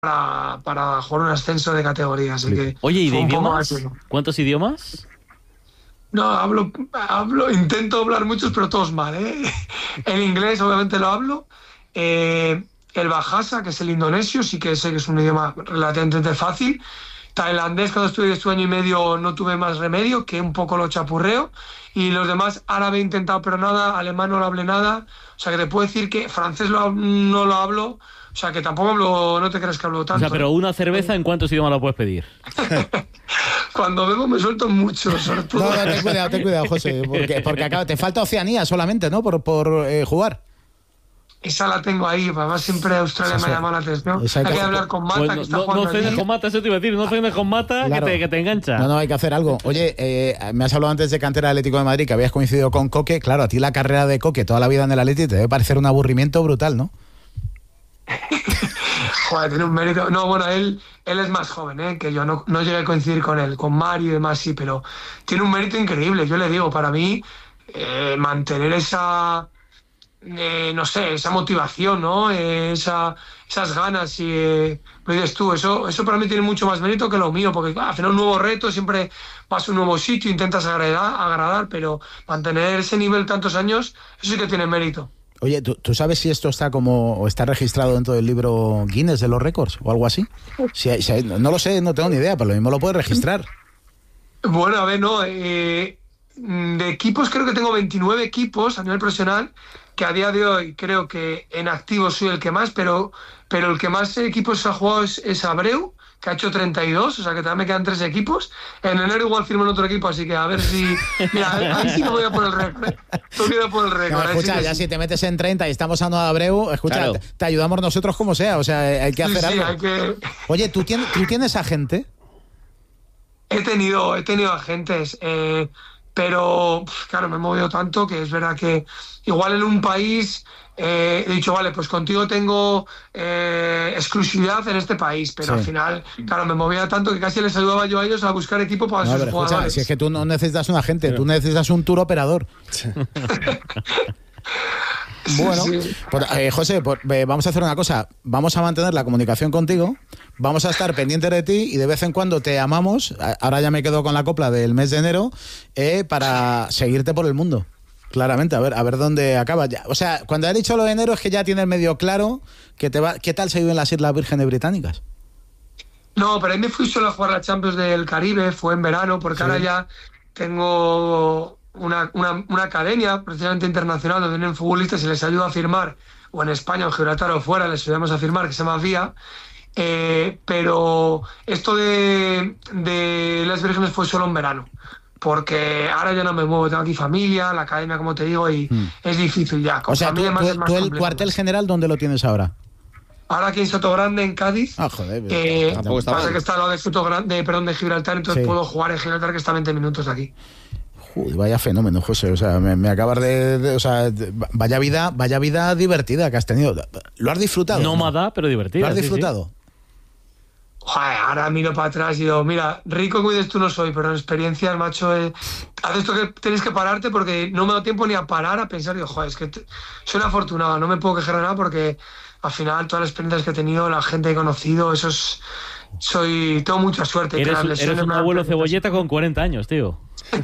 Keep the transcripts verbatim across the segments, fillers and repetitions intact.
para, para jugar un ascenso de categoría, así que... Oye, ¿y de fue un poco idiomas? así. ¿Cuántos idiomas? No, hablo, hablo, intento hablar muchos, pero todos mal, ¿eh? El inglés, obviamente, lo hablo. Eh, el Bahasa, que es el indonesio, sí que sé que es un idioma relativamente fácil. Tailandés, cuando estuve este año y medio, no tuve más remedio, que un poco lo chapurreo. Y los demás, árabe he intentado, pero nada. Alemán no lo hablé nada. O sea, que te puedo decir que francés lo, no lo hablo. O sea, que tampoco hablo, no te crees que hablo O tanto. sea, pero una cerveza, ¿en cuántos idiomas la puedes pedir? Cuando bebo me suelto mucho, sobre todo. No, no, ten cuidado, ten cuidado, José, porque, porque acá te falta Oceanía solamente, ¿no? Por, por eh, jugar. Esa la tengo ahí, además siempre Australia Esa- me ha llamado la atención. esa hay Hay que que hacer- hablar con Mata, Pues que no, está no, jugando no cenes allí. con mata, eso te iba a decir, no cenes con mata, Claro. que, te, que te engancha. No, no, hay que hacer algo. Oye, eh, me has hablado antes de cantera Atlético de Madrid, que habías coincidido con Coque. Claro, a ti la carrera de Coque toda la vida en el Atleti te debe parecer un aburrimiento brutal, ¿no? Joder, tiene un mérito. No, bueno, él, él es más joven, ¿eh? Que yo no, no llegué a coincidir con él, con Mario y demás, sí, pero tiene un mérito increíble. Yo le digo, para mí, eh, mantener esa, eh, no sé, esa motivación, ¿no? Eh, esa, esas ganas, y eh, lo dices tú, eso, eso para mí tiene mucho más mérito que lo mío, porque ah, al final un nuevo reto, siempre vas a un nuevo sitio, intentas agradar, agradar, pero mantener ese nivel tantos años, eso sí que tiene mérito. Oye, ¿tú, tú sabes si esto está como o está registrado dentro del libro Guinness de los récords o algo así? Si hay- si hay- no lo sé, no tengo ni idea, pero lo mismo lo puedes registrar. Bueno, a ver, no. eh, de equipos creo que tengo veintinueve equipos a nivel profesional, que a día de hoy creo que en activo soy el que más, pero, pero el que más equipos ha jugado es, es Abreu, que ha hecho treinta y dos, o sea que todavía me quedan tres equipos. En enero igual firmo en otro equipo, así que a ver si... Mira, ahí ahí sí que voy a por el récord. ¿eh? Tengo que ir a por el récord. No, ahí sí escucha, que ya sí. si te metes en treinta y estamos hablando de Abreu, escucha, Claro. te, te ayudamos nosotros como sea, o sea, hay que Sí, hacer sí, algo. hay que... Oye, ¿tú tienes, ¿tú tienes agente? He tenido, he tenido agentes, eh, pero pf, claro, me he movido tanto que es verdad que igual en un país eh, he dicho, vale, pues contigo tengo eh, exclusividad en este país, pero Sí. al final, claro, me movía tanto que casi les ayudaba yo a ellos a buscar equipo para No, sus pero escucha, jugadores. si es que tú no necesitas un agente, tú necesitas un tour operador. Bueno, sí. pues, eh, José, pues, eh, vamos a hacer una cosa. Vamos a mantener la comunicación contigo. Vamos a estar pendientes de ti y de vez en cuando te llamamos. a- Ahora ya me quedo con la copla del mes de enero eh, para seguirte por el mundo. Claramente, a ver, a ver dónde acaba. Ya, o sea, cuando he dicho lo de enero es que ya tienes medio claro que te va. ¿Qué tal se vive en las Islas Vírgenes Británicas? No, pero ahí me fui solo a jugar la Champions del Caribe, fue en verano, porque Sí. ahora ya tengo una, una, una academia precisamente internacional donde vienen futbolistas y les ayudo a firmar, o en España, o en Gibraltar, o fuera, les ayudamos a firmar, que se llama Vía. Eh, pero esto de, de las Vírgenes fue solo en verano, porque ahora ya no me muevo, tengo aquí familia, la academia, como te digo, y Hmm. es difícil ya. Con O sea, tú, familia más tú- es más tú el complejo. cuartel general, ¿dónde lo tienes ahora? Ahora aquí en Sotogrande, en Cádiz. Ah, joder. Eh, Tampoco está pasa mal. que está al lado de Sotogrande, perdón, de Gibraltar, entonces Sí. puedo jugar en Gibraltar, que está a veinte minutos de aquí. Joder, vaya fenómeno, José. O sea, me, me acabas de, de- o sea, de- vaya vida, vaya vida divertida que has tenido. ¿Lo has disfrutado? Nómada, pero divertida. ¿Lo has sí, sí. disfrutado? Joder, ahora miro para atrás y digo, mira, rico que dices tú no soy, pero en experiencias, macho, eh, haces esto que tienes que pararte porque no me da tiempo ni a parar a pensar, digo, joder, es que te- soy un afortunado, no me puedo quejar de nada porque al final todas las experiencias que he tenido, la gente que he conocido, eso es, soy, tengo mucha suerte. que Eres, las un- lesiones eres un me dan abuelo permiso. cebolleta con cuarenta años, tío.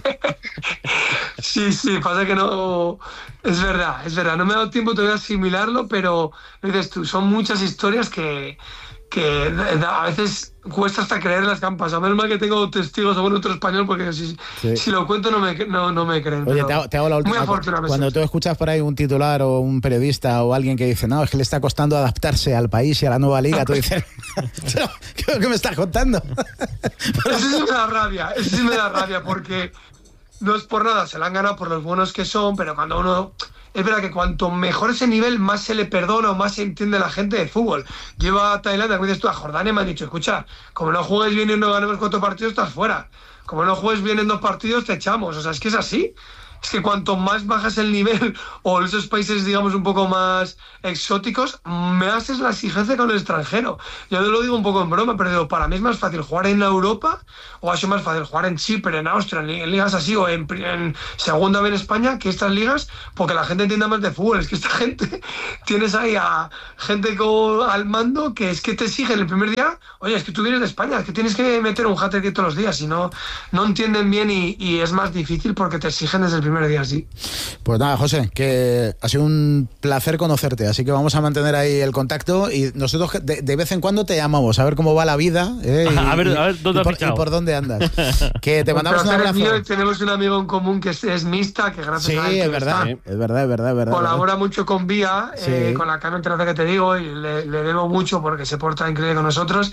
Sí, sí, pasa que no, es verdad, es verdad, no me ha dado tiempo todavía a asimilarlo, pero lo dices tú, son muchas historias que, que a veces cuesta hasta creer las que han pasado. Menos mal que tengo testigos o bueno, otro español, porque si, Sí. si lo cuento no me, no, no me creen. Oye, pero te hago, te hago la muy última. afortunado me Cuando siento. tú escuchas por ahí un titular o un periodista o alguien que dice, no, es que le está costando adaptarse al país y a la nueva liga, tú dices, "Pero, ¿qué es lo que me estás contando? Eso sí me da rabia, eso sí me da rabia, porque no es por nada, se la han ganado por los buenos que son, pero cuando uno... Es verdad que cuanto mejor ese nivel, más se le perdona o más se entiende la gente de fútbol. Lleva a Tailandia, como dices tú, a Jordania, me han dicho, escucha, como no juegues bien y no ganemos cuatro partidos, estás fuera. Como no juegues bien en dos partidos, te echamos. O sea, es que es así. es que cuanto más bajas el nivel o esos países, digamos, un poco más exóticos, más es la exigencia con el extranjero. Yo te lo digo un poco en broma, pero digo, para mí es más fácil jugar en Europa, o ha sido más fácil jugar en Chipre, en Austria, en, en ligas así, o en, en segunda vez en España, que estas ligas, porque la gente entienda más de fútbol. Es que esta gente, tienes ahí a gente con, al mando que es que te exigen el primer día, oye, es que tú vienes de España, es que tienes que meter un hat-trick todos los días, y no, no entienden bien y, y es más difícil porque te exigen desde el primer día, sí. Pues nada, José, que ha sido un placer conocerte, así que vamos a mantener ahí el contacto y nosotros de, de vez en cuando te llamamos a ver cómo va la vida, ¿eh? y, a ver, a ver dónde y, has por, fichado. y por dónde andas. Que te mandamos un abrazo. Mío, tenemos un amigo en común que es, es mixta, que gracias sí, a él es verdad, está, es verdad, es verdad, es verdad. colabora verdad. mucho con Vía, Sí. eh, con la Carmen Terraza que te digo, y le, le debo mucho porque se porta increíble con nosotros.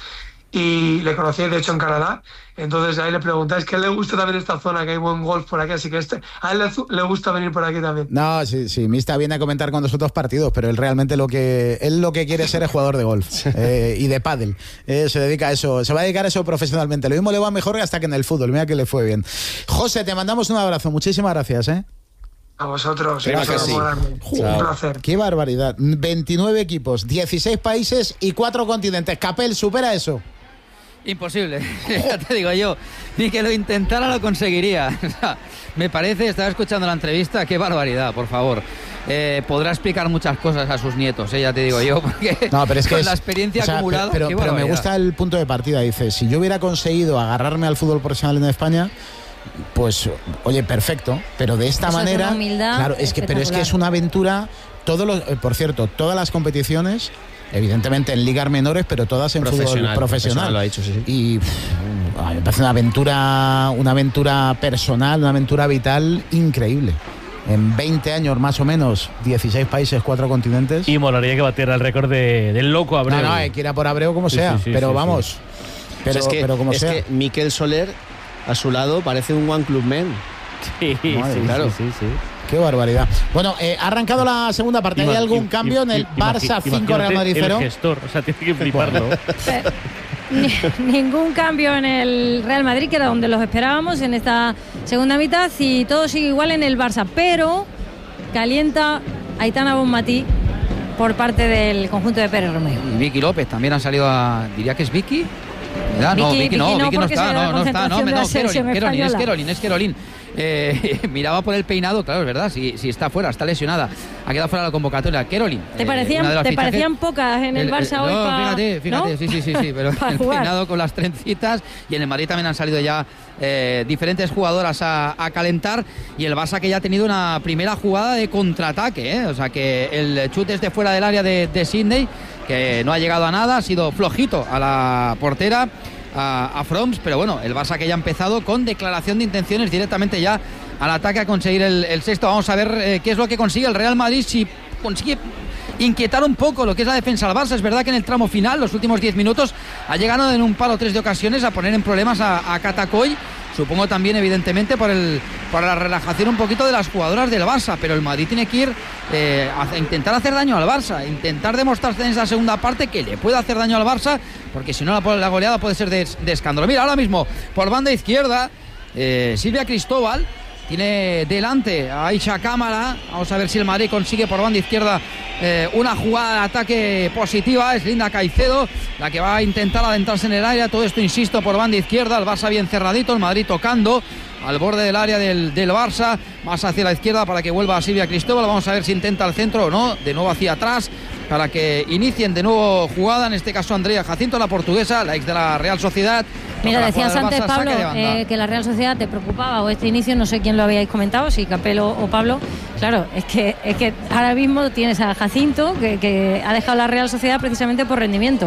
Y le conocí, de hecho, en Canadá. Entonces ahí le preguntáis que a él le gusta también esta zona, que hay buen golf por aquí, así que este, a él le, le gusta venir por aquí también. No, sí, sí, Mista viene a comentar con nosotros partidos, pero él realmente lo que él lo que quiere ser es jugador de golf eh, y de pádel. Eh, se dedica a eso, se va a dedicar a eso profesionalmente. Lo mismo le va mejor hasta que en el fútbol, mira que le fue bien. José, te mandamos un abrazo, muchísimas gracias, ¿eh? A vosotros, Claro que sí. un placer. Qué barbaridad. veintinueve equipos, dieciséis países y cuatro continentes. Capel, supera eso. Imposible, ya te digo yo, ni que lo intentara lo conseguiría. Me parece, estaba escuchando la entrevista, qué barbaridad, por favor. Eh, podrá explicar muchas cosas a sus nietos, eh, ya te digo yo, porque no, pero es que con es, la experiencia o sea, acumulada. Pero, pero, pero me gusta el punto de partida. Dice, si yo hubiera conseguido agarrarme al fútbol profesional en España, pues, oye, perfecto. Pero de esta Eso manera, es una humildad claro, es que, pero es que es una aventura. Todos los, eh, por cierto, todas las competiciones, evidentemente en ligas menores, pero todas en Profesional, fútbol profesional. profesional, lo ha dicho, sí, sí. Y pff, me parece una aventura, una aventura personal, una aventura vital increíble. En veinte años más o menos, dieciséis países, cuatro continentes. Y molaría que batiera el récord de, del loco Abreu. No, no, hay que ir a por Abreu como Sí, sea, sí, sí, pero sí, vamos. sí. Pero, O sea, es que, pero como es sea. que Mikel Soler a su lado parece un One Club Man. Sí, Madre, sí, claro. sí, sí, sí. Qué barbaridad. Bueno, eh, ha arrancado la segunda parte. ¿Hay Ima- algún im- cambio en el im- Barça imagi- cinco, Real Madrid imagínate cero? El gestor, o sea, tiene que fliparlo. Pero, ni- ningún cambio en el Real Madrid, que era donde los esperábamos en esta segunda mitad, y todo sigue igual en el Barça, pero calienta Aitana Bonmatí por parte del conjunto de Pérez Romero. Y Vicky López también ha salido a... diría que es Vicky. ¿Verdad? No, Vicky- Vicky no, Vicky no, Vicky no porque está, se da no, no está, no, concentración de no, la selección Kerolin, Kerolin, es española. Kerolin, es Kerolin. Eh, miraba por el peinado, claro, es verdad, si, si está fuera, está lesionada, ha quedado fuera de la convocatoria. Kerolin. ¿Te eh, parecían, una de las te fichajes- parecían pocas en el, Barça hoy? no, pa- fíjate, fíjate, ¿no? sí, sí, sí, sí, pero Pa el jugar. peinado con las trencitas, y en el Madrid también han salido ya eh, diferentes jugadoras a, a calentar, y el Barça que ya ha tenido una primera jugada de contraataque, ¿eh? O sea que el chute es de fuera del área de, de Sydney, que no ha llegado a nada, ha sido flojito a la portera, a, a Froms, pero bueno, el Barça que ya ha empezado con declaración de intenciones directamente ya al ataque a conseguir el, el sexto. Vamos a ver eh, qué es lo que consigue el Real Madrid, si consigue inquietar un poco lo que es la defensa del Barça. Es verdad que en el tramo final, los últimos diez minutos, ha llegado en un par o tres de ocasiones a poner en problemas a, a Catacoy. Supongo también, evidentemente, por el por la relajación un poquito de las jugadoras del Barça, pero el Madrid tiene que ir eh, a intentar hacer daño al Barça, intentar demostrarse en esa segunda parte que le puede hacer daño al Barça, porque si no la, la goleada puede ser de, de escándalo. Mira, ahora mismo, por banda izquierda, eh, Silvia Cristóbal tiene delante a Aisha Cámara. Vamos a ver si el Madrid consigue por banda izquierda eh, una jugada de ataque positiva. Es Linda Caicedo la que va a intentar adentrarse en el área. Todo esto, insisto, por banda izquierda. El Barça bien cerradito, el Madrid tocando al borde del área del, del Barça, más hacia la izquierda para que vuelva a Silvia Cristóbal. Vamos a ver si intenta el centro o no, de nuevo hacia atrás para que inicien de nuevo jugada, en este caso Andrea Jacinto, la portuguesa, la ex de la Real Sociedad. Mira, Toca la decías jugada del antes, Barça, Pablo, saque de banda. eh, que la Real Sociedad te preocupaba, o este inicio, no sé quién lo habíais comentado, si Capello o Pablo. Claro, es que es que ahora mismo tienes a Jacinto, que, que ha dejado la Real Sociedad precisamente por rendimiento.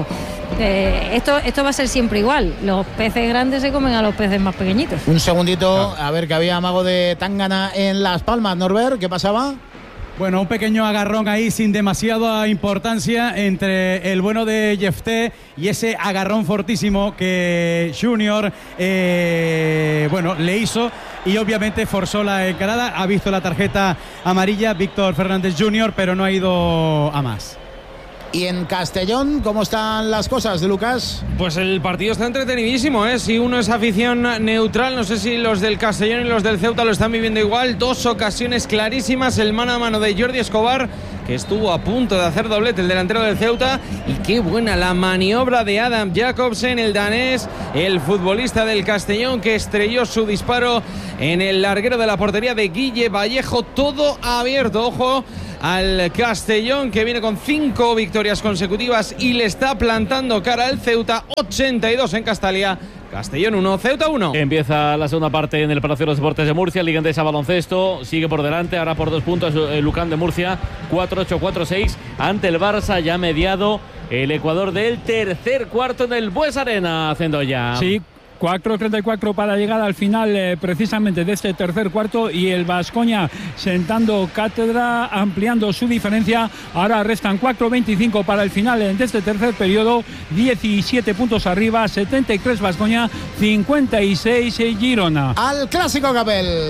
Eh, esto, esto va a ser siempre igual. Los peces grandes se comen a los peces más pequeñitos. Un segundito, a ver que había amago de Tangana en Las Palmas. Norbert, ¿qué pasaba? Bueno, un pequeño agarrón ahí sin demasiada importancia entre el bueno de Jefté y ese agarrón fortísimo que Junior eh, bueno, le hizo, y obviamente forzó la encarada. Ha visto la tarjeta amarilla Víctor Fernández junior, pero no ha ido a más. Y en Castellón, ¿cómo están las cosas, Lucas? Pues el partido está entretenidísimo, ¿eh? Si uno es afición neutral, no sé si los del Castellón y los del Ceuta lo están viviendo igual. Dos ocasiones clarísimas, el mano a mano de Jordi Escobar, que estuvo a punto de hacer doblete, el delantero del Ceuta. Y qué buena la maniobra de Adam Jacobsen, el danés, el futbolista del Castellón, que estrelló su disparo en el larguero de la portería de Guille Vallejo. Todo abierto, ojo al Castellón, que viene con cinco victorias consecutivas y le está plantando cara al Ceuta. Ochenta y dos en Castalia. Castellón uno, Ceuta uno. Empieza la segunda parte en el Palacio de los Deportes de Murcia. Liga Endesa Baloncesto sigue por delante, ahora por dos puntos el Lucán de Murcia, cuatro ocho cuatro seis ante el Barça, ya mediado el Ecuador del tercer cuarto en el Bues Arena. Cendoya. Sí, cuatro treinta y cuatro para llegar al final eh, precisamente de este tercer cuarto, y el Baskonia sentando cátedra, ampliando su diferencia. Ahora restan cuatro veinticinco para el final de este tercer periodo, diecisiete puntos arriba, setenta y tres Baskonia, cincuenta y seis Girona. Al clásico, Gabel.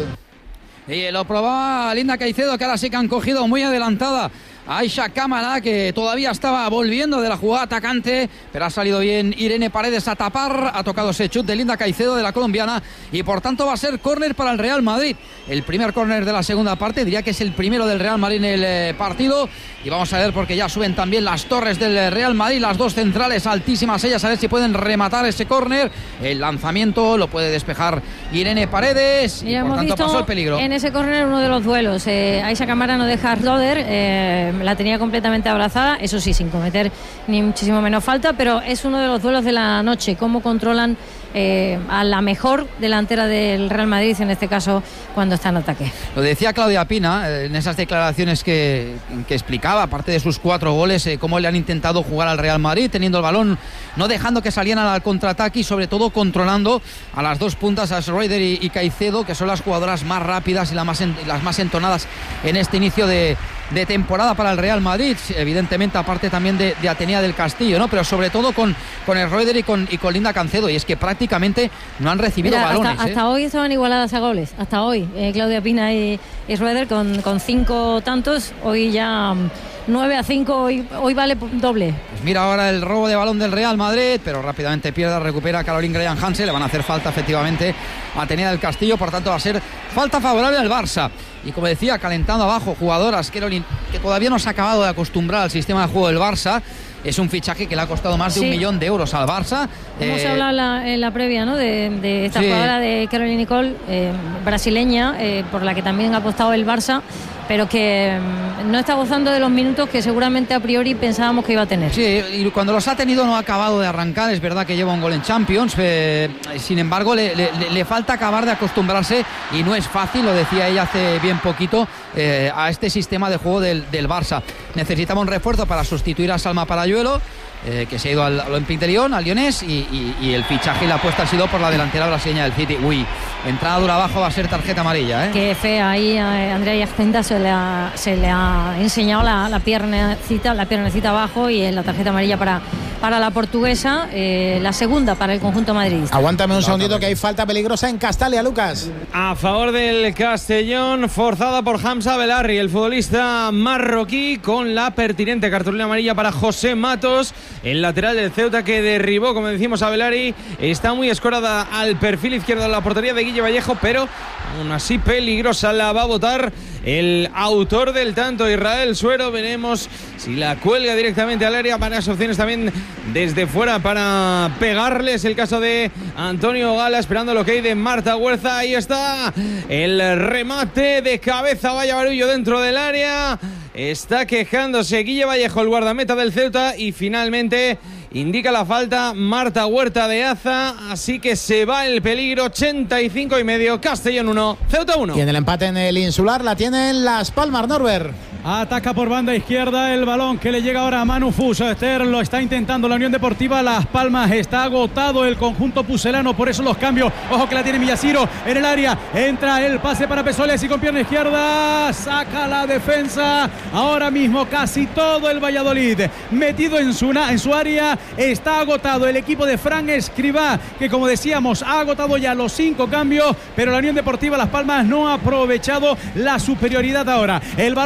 Y lo probaba Linda Caicedo, que ahora sí que han cogido muy adelantada Aisha Cámara, que todavía estaba volviendo de la jugada atacante, pero ha salido bien Irene Paredes a tapar. Ha tocado ese chut de Linda Caicedo, de la colombiana, y por tanto va a ser córner para el Real Madrid. El primer córner de la segunda parte, diría que es el primero del Real Madrid en el eh, partido. Y vamos a ver, porque ya suben también las torres del Real Madrid, las dos centrales altísimas ellas, a ver si pueden rematar ese córner. El lanzamiento lo puede despejar Irene Paredes, y, y por tanto pasó el peligro. En ese córner uno de los duelos, eh, Aisha Cámara no deja a Roder, eh, la tenía completamente abrazada, eso sí, sin cometer ni muchísimo menos falta, pero es uno de los duelos de la noche, cómo controlan eh, a la mejor delantera del Real Madrid, en este caso cuando está en ataque. Lo decía Claudia Pina eh, en esas declaraciones que, que explicaba, aparte de sus cuatro goles, eh, cómo le han intentado jugar al Real Madrid, teniendo el balón, no dejando que salieran al contraataque, y sobre todo controlando a las dos puntas, a Schroeder y, y Caicedo, que son las jugadoras más rápidas y las más, en, las más entonadas en este inicio de, de temporada para el Real Madrid, evidentemente aparte también de, de Atenea del Castillo, ¿no? Pero sobre todo con, con el Schroeder y con, y con Linda Caicedo, y es que prácticamente no han recibido Mira, balones. Hasta, ¿eh? hasta hoy estaban igualadas a goles, hasta hoy, eh, Claudia Pina y, y Schroeder con, con cinco tantos, hoy ya um, nueve a cinco, hoy, hoy vale doble. Pues mira ahora el robo de balón del Real Madrid, pero rápidamente pierde, recupera Caroline Graham Hansen, le van a hacer falta efectivamente a Atenea del Castillo, por tanto va a ser falta favorable al Barça. Y como decía, calentando abajo jugadoras, Caroline, que todavía no se ha acabado de acostumbrar al sistema de juego del Barça. Es un fichaje que le ha costado más de sí. un millón de euros al Barça. Hemos eh, hablado en la, en la previa, ¿no? de, de esta sí. jugadora de Caroline Nicole, eh, brasileña, eh, por la que también ha apostado el Barça, pero que mm, no está gozando de los minutos que seguramente a priori pensábamos que iba a tener. Sí, y cuando los ha tenido no ha acabado de arrancar. Es verdad que lleva un gol en Champions, eh, sin embargo le, le, le falta acabar de acostumbrarse, y no es fácil, lo decía ella hace bien poquito, eh, a este sistema de juego del, del Barça. Necesitamos un refuerzo para sustituir a Salma Parayuelo, Eh, que se ha ido al Olympique de Lyon, al Lyonés, y, y, y el fichaje y la apuesta ha sido por la delantera brasileña del City. Uy, entrada dura abajo, va a ser tarjeta amarilla, ¿eh? Qué fea ahí a Andrea Yacenta, se le ha, se le ha enseñado la, la piernecita, la piernecita abajo, y la tarjeta amarilla para, para la portuguesa, eh, la segunda para el conjunto madridista. Aguántame un segundito, que hay falta peligrosa en Castalia, Lucas. A favor del Castellón, forzada por Hamza Belarri, el futbolista marroquí, con la pertinente cartulina amarilla para José Matos, el lateral del Ceuta, que derribó, como decimos, a Belarri. Está muy escorada al perfil izquierdo de la portería de Guille Vallejo, pero aún así peligrosa. La va a botar el autor del tanto, Israel Suero. Veremos si la cuelga directamente al área. Varias opciones también desde fuera para pegarles. El caso de Antonio Gala, esperando lo que hay de Marta Huerza. Ahí está el remate de cabeza, vaya barullo dentro del área. Está quejándose Guille Vallejo, el guardameta del Ceuta, y finalmente indica la falta Marta Huerta de Aza, así que se va el peligro. Ochenta y cinco y medio, Castellón uno, Ceuta uno. Y en el empate en el Insular la tienen Las Palmas, Norbert. Ataca por banda izquierda el balón, que le llega ahora a Manu Fuster. Lo está intentando la Unión Deportiva Las Palmas. Está agotado el conjunto pucelano, por eso los cambios. Ojo que la tiene Millaciro en el área. Entra el pase para Pesoles, y con pierna izquierda saca la defensa. Ahora mismo casi todo el Valladolid metido en su, en su área. Está agotado el equipo de Fran Escribá, que como decíamos ha agotado ya los cinco cambios, pero la Unión Deportiva Las Palmas no ha aprovechado la superioridad ahora. El balón que la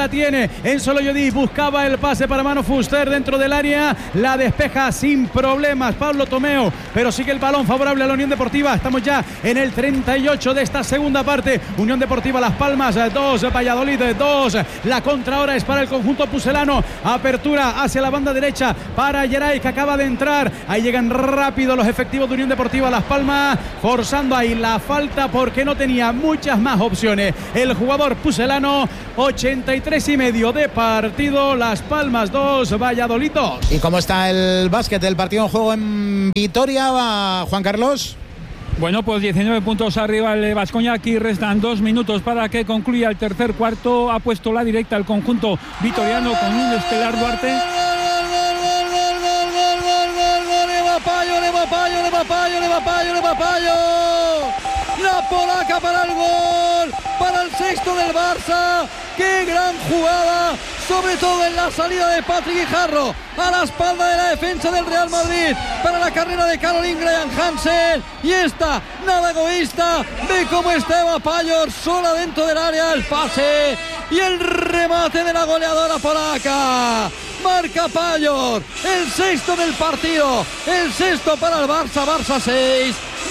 la tiene en solo Yodí, buscaba el pase para Manu Fuster dentro del área, la despeja sin problemas Pablo Tomeo, pero sigue el balón favorable a la Unión Deportiva. Estamos ya en el treinta y ocho de esta segunda parte. Unión Deportiva Las Palmas dos, Valladolid dos. La contra ahora es para el conjunto pucelano. Apertura hacia la banda derecha para Geray, que acaba de entrar. Ahí llegan rápido los efectivos de Unión Deportiva Las Palmas, forzando ahí la falta porque no tenía muchas más opciones el jugador pucelano. Ochenta y tres y medio de partido. Las Palmas dos, Valladolid dos. ¿Y cómo está el básquet? El partido en juego en Vitoria, va Juan Carlos. Bueno, pues diecinueve puntos arriba el Baskonia. Aquí restan dos minutos para que concluya el tercer cuarto. Ha puesto la directa al conjunto vitoriano con un estelar Duarte. Payo, le va Payo, le va Payo, le va Payo, le va Payo. La polaca para el gol, para el sexto del Barça. ¡Qué gran jugada! Sobre todo en la salida de Patrick Guijarro a la espalda de la defensa del Real Madrid para la carrera de Caroline Graham Hansen. Y esta, nada egoísta, ve cómo está Eva Payor sola dentro del área, el pase y el remate de la goleadora polaca. Marca Payor, el sexto del partido, el sexto para el Barça, Barça seis,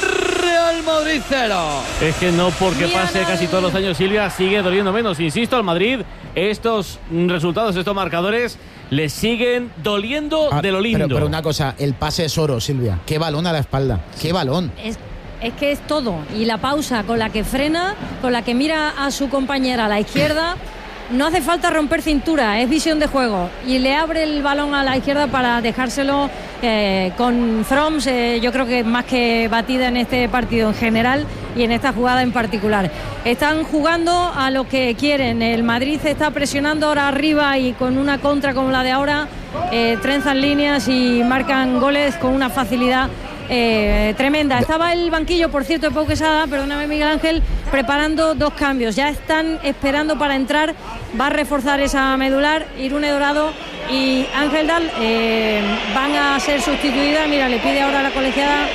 Real Madrid cero. Es que no porque pase casi todos los años, Silvia, sigue doliendo menos. Insisto, al Madrid estos resultados, estos marcadores le siguen doliendo ah, de lo lindo. Pero, pero una cosa, el pase es oro, Silvia. Qué balón a la espalda, qué balón. Es, es que es todo. Y la pausa con la que frena, con la que mira a su compañera a la izquierda. No hace falta romper cintura, es visión de juego y le abre el balón a la izquierda para dejárselo eh, con Froms, eh, yo creo que más que batida en este partido en general y en esta jugada en particular. Están jugando a lo que quieren, el Madrid está presionando ahora arriba y con una contra como la de ahora eh, trenzan líneas y marcan goles con una facilidad Eh, tremenda. Estaba el banquillo, por cierto, de Pau Quesada, perdóname Miguel Ángel, preparando dos cambios. Ya están esperando para entrar. Va a reforzar esa medular Irune Dorado y Ángel Dal eh, van a ser sustituidas. Mira, le pide ahora a la colegiada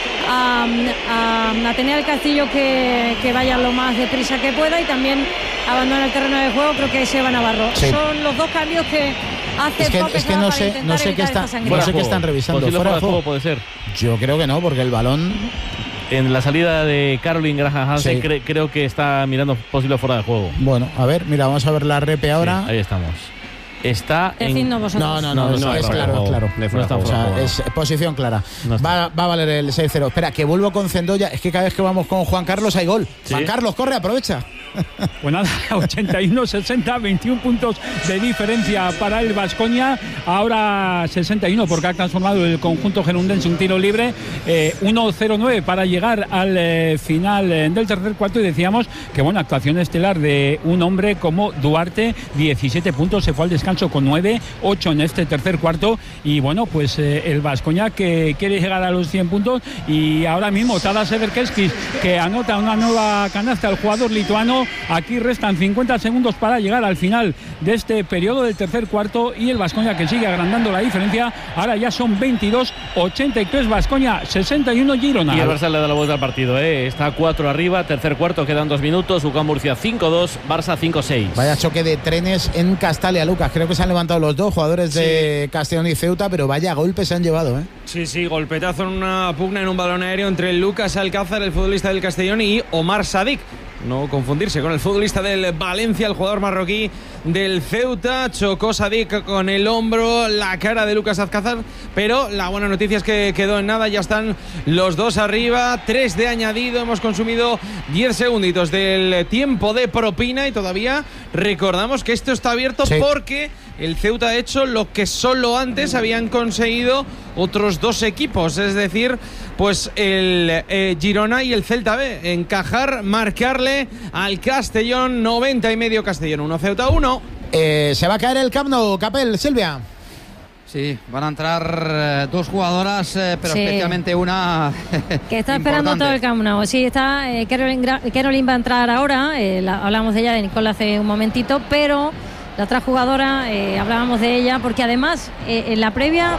a, a Atenea del Castillo que, que vaya lo más deprisa que pueda y también abandona el terreno de juego. Creo que Seba Navarro. Sí. Son los dos cambios que hace es que, Pau es que no sé, no sé qué está, no sé qué están revisando. Fuera, fuera de juego puede ser. Yo creo que no, porque el balón en la salida de Caroline Graham Hansen sí. cre- creo que está mirando posible fuera de juego. Bueno, a ver, mira, vamos a ver la repe ahora. Sí, ahí estamos. Está en... no, no, no, no, no, es, no, es no, claro, no, claro. no, no está o sea, es posición clara. No va, va a valer el seis cero. Espera, que vuelvo con Cendoya. Es que cada vez que vamos con Juan Carlos hay gol. ¿Sí? Juan Carlos, corre, aprovecha. Pues nada, ochenta y uno sesenta, veintiún puntos de diferencia para el Baskonia. Ahora sesenta y uno porque ha transformado el conjunto gerundense un tiro libre. Eh, uno cero nueve para llegar al eh, final eh, del tercer cuarto. Y decíamos que, bueno, actuación estelar de un hombre como Duarte. diecisiete puntos, se fue al descanso con nueve, ocho en este tercer cuarto. Y bueno, pues eh, el Baskonia que quiere llegar a los cien puntos. Y ahora mismo Tadas Severkeskis, que anota una nueva canasta al jugador lituano. Aquí restan cincuenta segundos para llegar al final de este periodo del tercer cuarto y el Baskonia que sigue agrandando la diferencia. Ahora ya son veintidós, ochenta y tres Baskonia, sesenta y uno Girona. Y el Barça le da la vuelta al partido, ¿eh? Está cuatro arriba, tercer cuarto, quedan dos minutos. U C A M Murcia cinco dos, Barça cinco seis. Vaya choque de trenes en Castalia, Lucas. Creo que se han levantado los dos jugadores de sí. Castellón y Ceuta, pero vaya golpes se han llevado, ¿eh? Sí, sí, golpetazo en una pugna en un balón aéreo entre Lucas Alcázar, el futbolista del Castellón, y Omar Sadik. No confundirse con el futbolista del Valencia, el jugador marroquí del Ceuta. Chocó Sadik con el hombro la cara de Lucas Alcázar, pero la buena noticia es que quedó en nada. Ya están los dos arriba, tres de añadido. Hemos consumido diez segunditos del tiempo de propina y todavía recordamos que esto está abierto sí. porque el Ceuta ha hecho lo que solo antes habían conseguido otros dos equipos, es decir, pues el eh, Girona y el Celta B, encajar, marcarle al Castellón. Noventa y medio Castellón, uno Ceuta uno. Eh, se va a caer el Camp Nou, Capel, Silvia. Sí, van a entrar eh, dos jugadoras, eh, pero sí. especialmente una que está esperando todo el Camp Nou. Sí, está eh, Caroline, Caroline va a entrar ahora, eh, la, hablamos de ella, de Nicole hace un momentito, pero la otra jugadora, eh, hablábamos de ella, porque además eh, en la previa...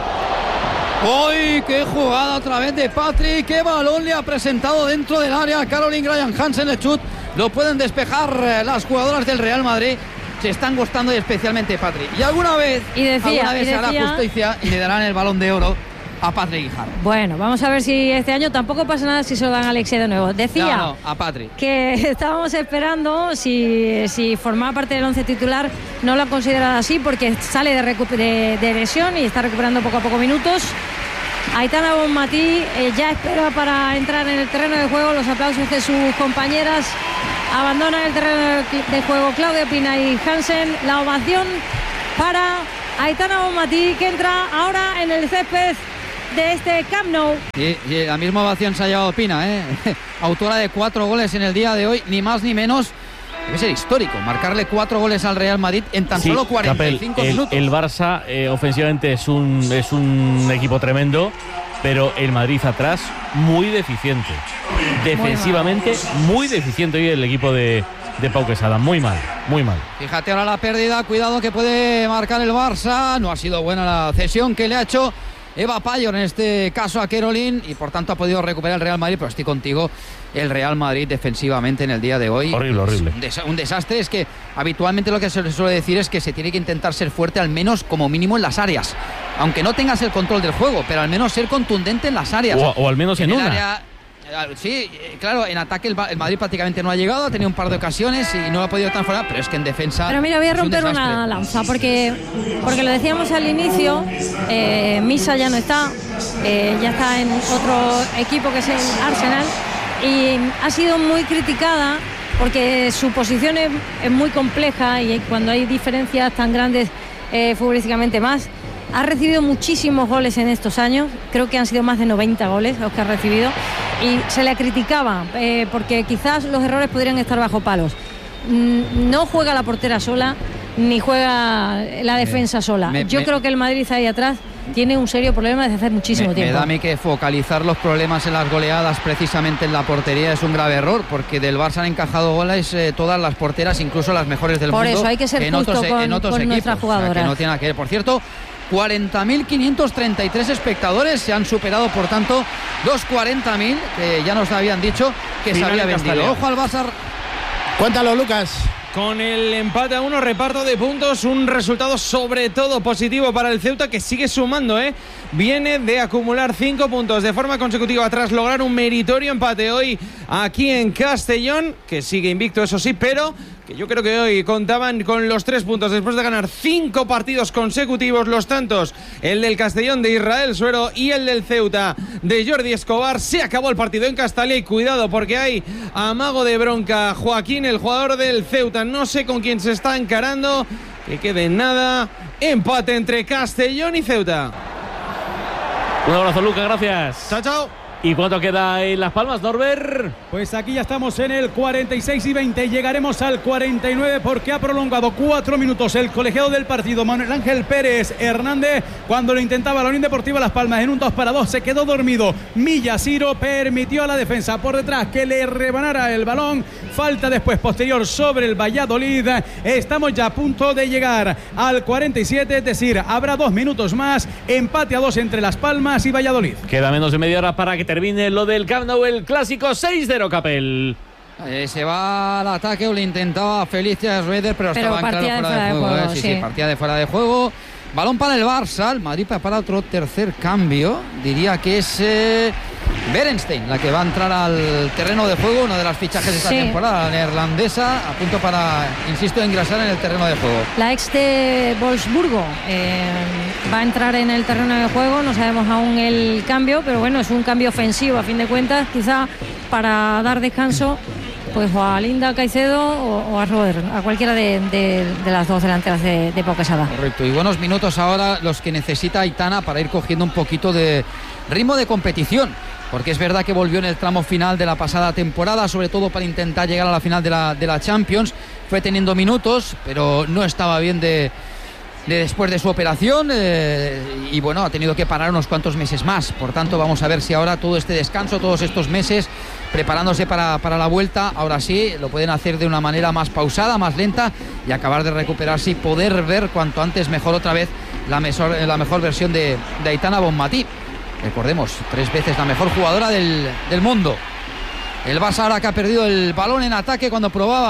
¡Uy! ¡Qué jugada otra vez de Patrick! ¡Qué balón le ha presentado dentro del área a Caroline Graham Hansen! El chut lo pueden despejar eh, las jugadoras del Real Madrid. se están gustando y especialmente Patri. Y alguna vez, y decía, alguna vez y se hará decía, justicia y le darán el Balón de Oro a Patri Guijarro. Bueno, vamos a ver si este año tampoco pasa nada si se lo dan a Alexia de nuevo. Decía no, no, a Patri. que estábamos esperando si, si formaba parte del once titular. No lo han considerado así porque sale de, recu- de, de lesión y está recuperando poco a poco minutos. Aitana Bonmatí eh, ya espera para entrar en el terreno de juego. Los aplausos de sus compañeras. Abandonan el terreno de juego Claudia Pina y Hansen. La ovación para Aitana Bonmatí, que entra ahora en el césped de este Camp Nou. Y, y la misma ovación se ha llevado Pina, ¿eh? Autora de cuatro goles en el día de hoy, ni más ni menos. Debe ser histórico, marcarle cuatro goles al Real Madrid en tan sí, solo cuarenta y cinco Capel, minutos. El, el Barça eh, ofensivamente es un, es un equipo tremendo, pero el Madrid atrás muy deficiente. Defensivamente muy, muy deficiente hoy el equipo de, de Pau Quesada. Muy mal, muy mal. Fíjate ahora la pérdida, cuidado que puede marcar el Barça. No ha sido buena la cesión que le ha hecho Eva Payor en este caso a Caroline y por tanto ha podido recuperar el Real Madrid, pero estoy contigo, el Real Madrid defensivamente en el día de hoy horrible, horrible. Un, des- un desastre. Es que habitualmente lo que se suele decir es que se tiene que intentar ser fuerte al menos como mínimo en las áreas, aunque no tengas el control del juego, pero al menos ser contundente en las áreas o, o al menos en, en una área. Sí, claro, en ataque el Madrid prácticamente no ha llegado, ha tenido un par de ocasiones y no lo ha podido transformar, pero es que en defensa. Pero mira, voy a romper un una lanza, porque, porque lo decíamos al inicio, eh, Misa ya no está, eh, ya está en otro equipo que es el Arsenal, y ha sido muy criticada porque su posición es, es muy compleja y cuando hay diferencias tan grandes eh, futbolísticamente más. Ha recibido muchísimos goles en estos años, creo que han sido más de noventa goles los que ha recibido, y se le criticaba eh, porque quizás los errores podrían estar bajo palos. Mm, no juega la portera sola, ni juega la defensa me, sola. me, Yo me, creo que el Madrid ahí atrás tiene un serio problema desde hace muchísimo me, tiempo. Me da a mí que focalizar los problemas en las goleadas precisamente en la portería es un grave error, porque del Barça han encajado goles eh, todas las porteras, incluso las mejores del Por mundo. Por eso hay que ser en justo otros, con, en otros con equipos, nuestras jugadoras. O sea, que no tiene nada que ver. Por cierto, cuarenta mil quinientos treinta y tres espectadores, se han superado por tanto los cuarenta mil que ya nos habían dicho que Final se había vendido. Castellón. Ojo al Barça. Cuéntalo, Lucas. Con el empate a uno, reparto de puntos, un resultado sobre todo positivo para el Ceuta, que sigue sumando, ¿eh? Viene de acumular cinco puntos de forma consecutiva tras lograr un meritorio empate hoy aquí en Castellón, que sigue invicto, eso sí, pero que yo creo que hoy contaban con los tres puntos después de ganar cinco partidos consecutivos, los tantos, el del Castellón de Israel Suero y el del Ceuta de Jordi Escobar. Se acabó el partido en Castalia y cuidado porque hay amago de bronca. Joaquín, el jugador del Ceuta, no sé con quién se está encarando, que quede en nada. Empate entre Castellón y Ceuta. Un abrazo, Lucas, gracias. Chao, chao. ¿Y cuánto queda en Las Palmas, Norbert? Pues aquí ya estamos en el cuarenta y seis y veinte, llegaremos al cuarenta y nueve porque ha prolongado cuatro minutos el colegiado del partido, Manuel Ángel Pérez Hernández, cuando lo intentaba la Unión Deportiva Las Palmas en un dos para dos, se quedó dormido. Millasiro permitió a la defensa por detrás que le rebanara el balón, falta después posterior sobre el Valladolid. Estamos ya a punto de llegar al cuarenta y siete, es decir, habrá dos minutos más, empate a dos entre Las Palmas y Valladolid. Queda menos de media hora para que termine lo del Camp Nou, el clásico seis cero, Capel. Eh, se va al ataque, o le intentaba Felicia Schroeder, pero, pero estaba en claro fuera de, de juego. juego eh. sí, sí, sí, partida de fuera de juego. Balón para el Barça, el Madrid prepara otro tercer cambio. Diría que es eh, Berenstein la que va a entrar al terreno de juego, uno de los fichajes de esta sí. temporada, la neerlandesa, a punto para, insisto, ingresar en el terreno de juego. La ex de Wolfsburgo eh, va a entrar en el terreno de juego, no sabemos aún el cambio, pero bueno, es un cambio ofensivo a fin de cuentas, quizá para dar descanso pues o a Linda Caicedo o, o a Robert, a cualquiera de, de, de las dos delanteras de, de Pau Quesada. Correcto, y buenos minutos ahora los que necesita Aitana para ir cogiendo un poquito de ritmo de competición, porque es verdad que volvió en el tramo final de la pasada temporada, sobre todo para intentar llegar a la final de la, de la Champions, fue teniendo minutos, pero no estaba bien de, de después de su operación eh, y bueno, ha tenido que parar unos cuantos meses más, por tanto vamos a ver si ahora todo este descanso, todos estos meses preparándose para, para la vuelta, ahora sí lo pueden hacer de una manera más pausada, más lenta y acabar de recuperarse y poder ver cuanto antes mejor otra vez la mejor, la mejor versión de, de Aitana Bonmatí. Recordemos, tres veces la mejor jugadora del, del mundo. El Barça ahora que ha perdido el balón en ataque cuando probaban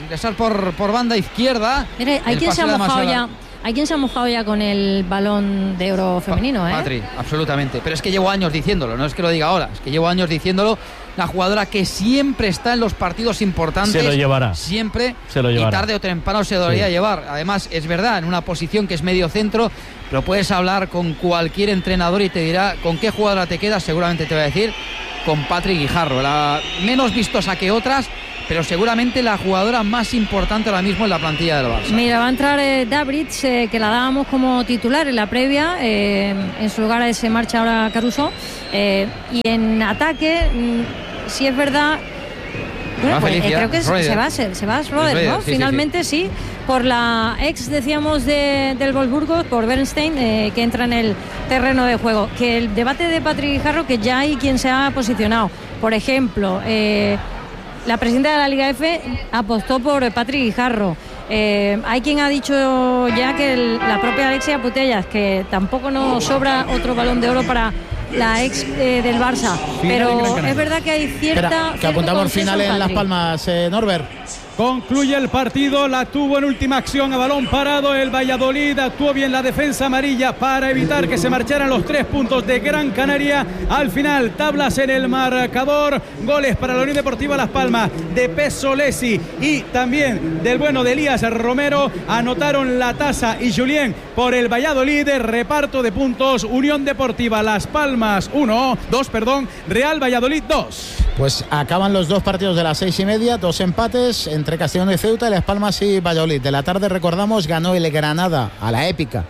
ingresar por, por banda izquierda. Mire, hay quien se ha mojado ya. Hay quien se ha mojado ya con el balón de oro femenino, ¿eh? Patri, absolutamente. Pero es que llevo años diciéndolo, no es que lo diga ahora, es que llevo años diciéndolo. La jugadora que siempre está en los partidos importantes. Se lo llevará. Siempre. Se lo llevará. Y tarde o temprano se lo debería sí. llevar. Además, es verdad, en una posición que es medio centro, pero puedes hablar con cualquier entrenador y te dirá con qué jugadora te quedas. Seguramente te va a decir con Patri Guijarro. La menos vistosa que otras, pero seguramente la jugadora más importante ahora mismo en la plantilla del Barça. Mira, va a entrar eh, Dabrits, eh, que la dábamos como titular en la previa, eh, en su lugar se marcha ahora Caruso, eh, y en ataque, mm, si es verdad, bueno, pues, eh, creo que se va, se, se va a Schroeder, ¿no? Sí, finalmente sí, sí. sí, por la ex, decíamos, de, del Wolfsburgo, por Bernstein, eh, que entra en el terreno de juego. Que el debate de Patri Guijarro, que ya hay quien se ha posicionado, por ejemplo, eh, la presidenta de la Liga F apostó por Patri Guijarro. Eh, hay quien ha dicho ya que el, la propia Alexia Putellas, que tampoco nos sobra otro balón de oro para la ex eh, del Barça. Pero es verdad que hay cierta... Espera, que apuntamos final en Las Palmas, eh, Norbert. Concluye el partido, la tuvo en última acción a balón parado el Valladolid, actuó bien la defensa amarilla para evitar que se marcharan los tres puntos de Gran Canaria. Al final, tablas en el marcador, goles para la Unión Deportiva Las Palmas de Pesolesi y también del bueno de Elías Romero, anotaron la tasa y Julien por el Valladolid. Reparto de puntos, Unión Deportiva Las Palmas uno, dos, perdón, Real Valladolid dos. Pues acaban los dos partidos de las seis y media, dos empates entre Castellón y Ceuta y Las Palmas y Valladolid. De la tarde, recordamos, ganó el Granada a la épica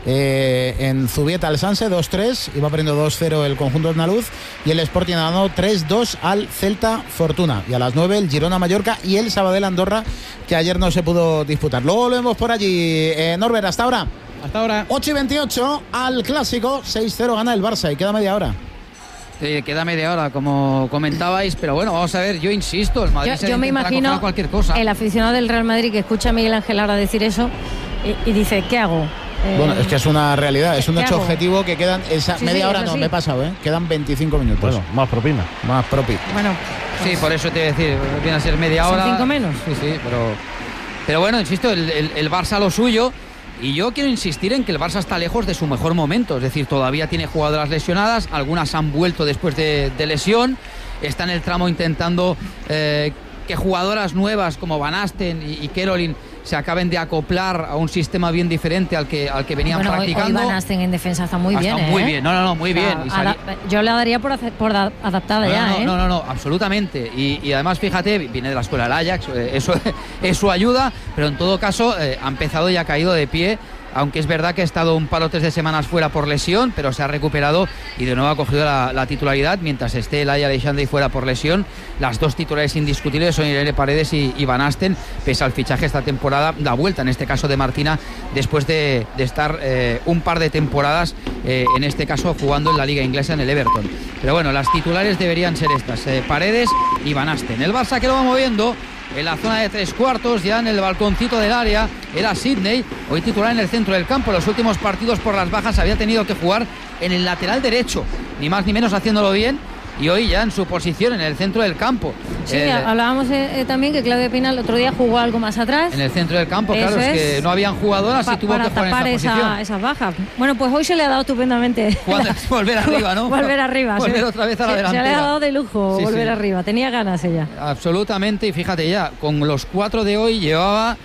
eh, en Zubieta al Sanse dos tres, iba perdiendo dos cero el conjunto andaluz, y el Sporting ganó tres dos al Celta Fortuna. Y a las nueve el Girona Mallorca y el Sabadell Andorra, que ayer no se pudo disputar. Luego lo vemos por allí. eh, Norbert, hasta ahora. Hasta ahora. ocho y veintiocho al Clásico, seis cero gana el Barça y queda media hora. Sí, queda media hora, como comentabais, pero bueno, vamos a ver, yo insisto, el Madrid yo, se yo me imagino cualquier cosa. El aficionado del Real Madrid que escucha a Miguel Ángel ahora decir eso y, y dice, ¿qué hago? Eh, bueno, es que es una realidad, es un hecho hago? objetivo que quedan esa sí, media sí, hora, no, sí. me he pasado, ¿eh? Quedan veinticinco minutos. Bueno, más propina. Más propi. Bueno, pues, sí, por eso te voy a decir, viene a ser media hora. ¿Son cinco menos? Sí, sí, pero, pero bueno, insisto, el, el, el Barça lo suyo. Y yo quiero insistir en que el Barça está lejos de su mejor momento, es decir, todavía tiene jugadoras lesionadas, algunas han vuelto después de, de lesión, está en el tramo intentando eh, que jugadoras nuevas como Van Asten y, y Kerolin se acaben de acoplar a un sistema bien diferente al que, al que venían bueno, practicando. Hoy Van Asten en defensa está muy ha bien, estado ¿eh? muy bien, no, no, no, muy o sea, bien. Y salí... Yo la daría por, hacer, por da, adaptada no, ya, no, ¿eh? No, no, no, absolutamente. Y, y además, fíjate, viene de la escuela del Ajax, eso, eso ayuda, pero en todo caso eh, ha empezado y ha caído de pie. Aunque es verdad que ha estado un par o tres de semanas fuera por lesión, pero se ha recuperado y de nuevo ha cogido la, la titularidad. Mientras esté el Aya Alexandre fuera por lesión, las dos titulares indiscutibles son Irene Paredes y, y Van Asten, pese al fichaje esta temporada, la vuelta en este caso de Martina, después de, de estar eh, un par de temporadas, eh, en este caso jugando en la Liga Inglesa en el Everton. Pero bueno, las titulares deberían ser estas, eh, Paredes y Van Asten. El Barça que lo va moviendo en la zona de tres cuartos, ya en el balconcito del área, era Sidney, hoy titular en el centro del campo. Los últimos partidos por las bajas había tenido que jugar en el lateral derecho, ni más ni menos haciéndolo bien, y hoy ya en su posición en el centro del campo. Sí, el, hablábamos eh, eh, también que Claudia Pina el otro día jugó algo más atrás. En el centro del campo, claro, es, es que no habían jugadoras pa, y tuvo para que jugar tapar en esa, esa posición. esas bajas. Bueno, pues hoy se le ha dado estupendamente. La... Volver arriba, ¿no? volver arriba. Volver se, otra vez a la se, delantera. se le ha dado de lujo sí, volver sí. arriba. Tenía ganas ella. Absolutamente, y fíjate ya, con los cuatro de hoy llevaba...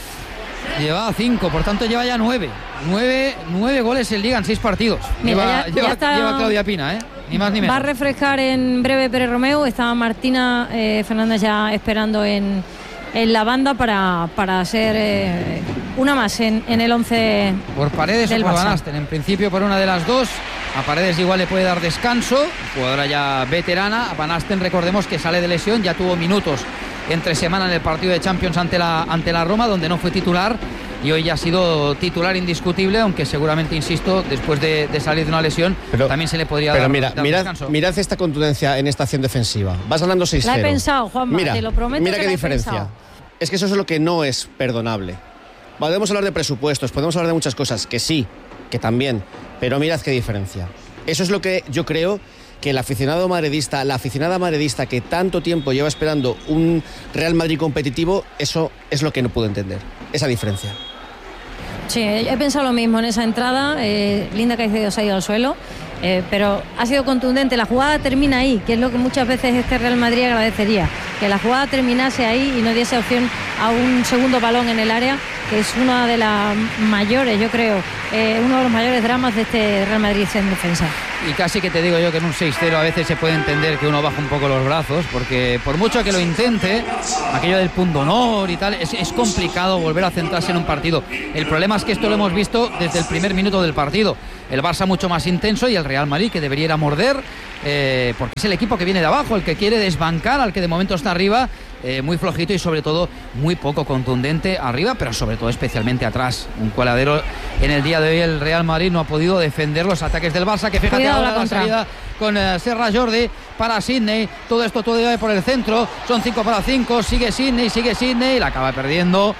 Llevaba cinco, por tanto lleva ya nueve. Nueve, nueve goles en Liga en seis partidos. Mira, lleva, ya, lleva, ya está, lleva Claudia Pina, ¿eh? Ni más ni menos. Va a refrescar en breve Pérez Romeu. Está Martina eh, Fernández ya esperando en, en la banda para, para ser eh, una más en, en el once. Por Paredes del o por Barça. Van Asten. En principio por una de las dos. A Paredes igual le puede dar descanso, jugadora ya veterana. A Van Asten, recordemos que sale de lesión, ya tuvo minutos entre semana en el partido de Champions ante la, ante la Roma, donde no fue titular, y hoy ya ha sido titular indiscutible, aunque seguramente, insisto, después de, de salir de una lesión, pero, también se le podría pero dar, mira, dar mirad, descanso. Mirad esta contundencia en esta acción defensiva. Vas ganando seis cero. La he pensado, Juanma, mira, te lo prometo. Mira que qué la he diferencia. pensado. Es que eso es lo que no es perdonable. Podemos hablar de presupuestos, podemos hablar de muchas cosas, que sí, que también, pero mirad qué diferencia. Eso es lo que yo creo que el aficionado madridista, la aficionada madridista que tanto tiempo lleva esperando un Real Madrid competitivo, eso es lo que no puedo entender, esa diferencia. Sí, he pensado lo mismo en esa entrada. eh, Linda Caicedo se ha ido al suelo, eh, pero ha sido contundente. La jugada termina ahí, que es lo que muchas veces este Real Madrid agradecería, que la jugada terminase ahí y no diese opción a un segundo balón en el área, que es una de las mayores, yo creo, eh, uno de los mayores dramas de este Real Madrid en defensa. Y casi que te digo yo que en un seis cero a veces se puede entender que uno baja un poco los brazos, porque por mucho que lo intente, aquello del pundonor y tal, es, es complicado volver a centrarse en un partido. El problema es que esto lo hemos visto desde el primer minuto del partido. El Barça mucho más intenso y el Real Madrid, que debería ir a morder, eh, porque es el equipo que viene de abajo, el que quiere desbancar al que de momento está arriba, eh, muy flojito y sobre todo muy poco contundente arriba, pero sobre todo especialmente atrás. Un coladero en el día de hoy. El Real Madrid no ha podido defender los ataques del Barça, que fíjate Cuidado ahora la la salida con eh, Serra Jordi para Sidney, todo esto todavía por el centro, son cinco para cinco, sigue Sidney, sigue Sidney, la acaba perdiendo.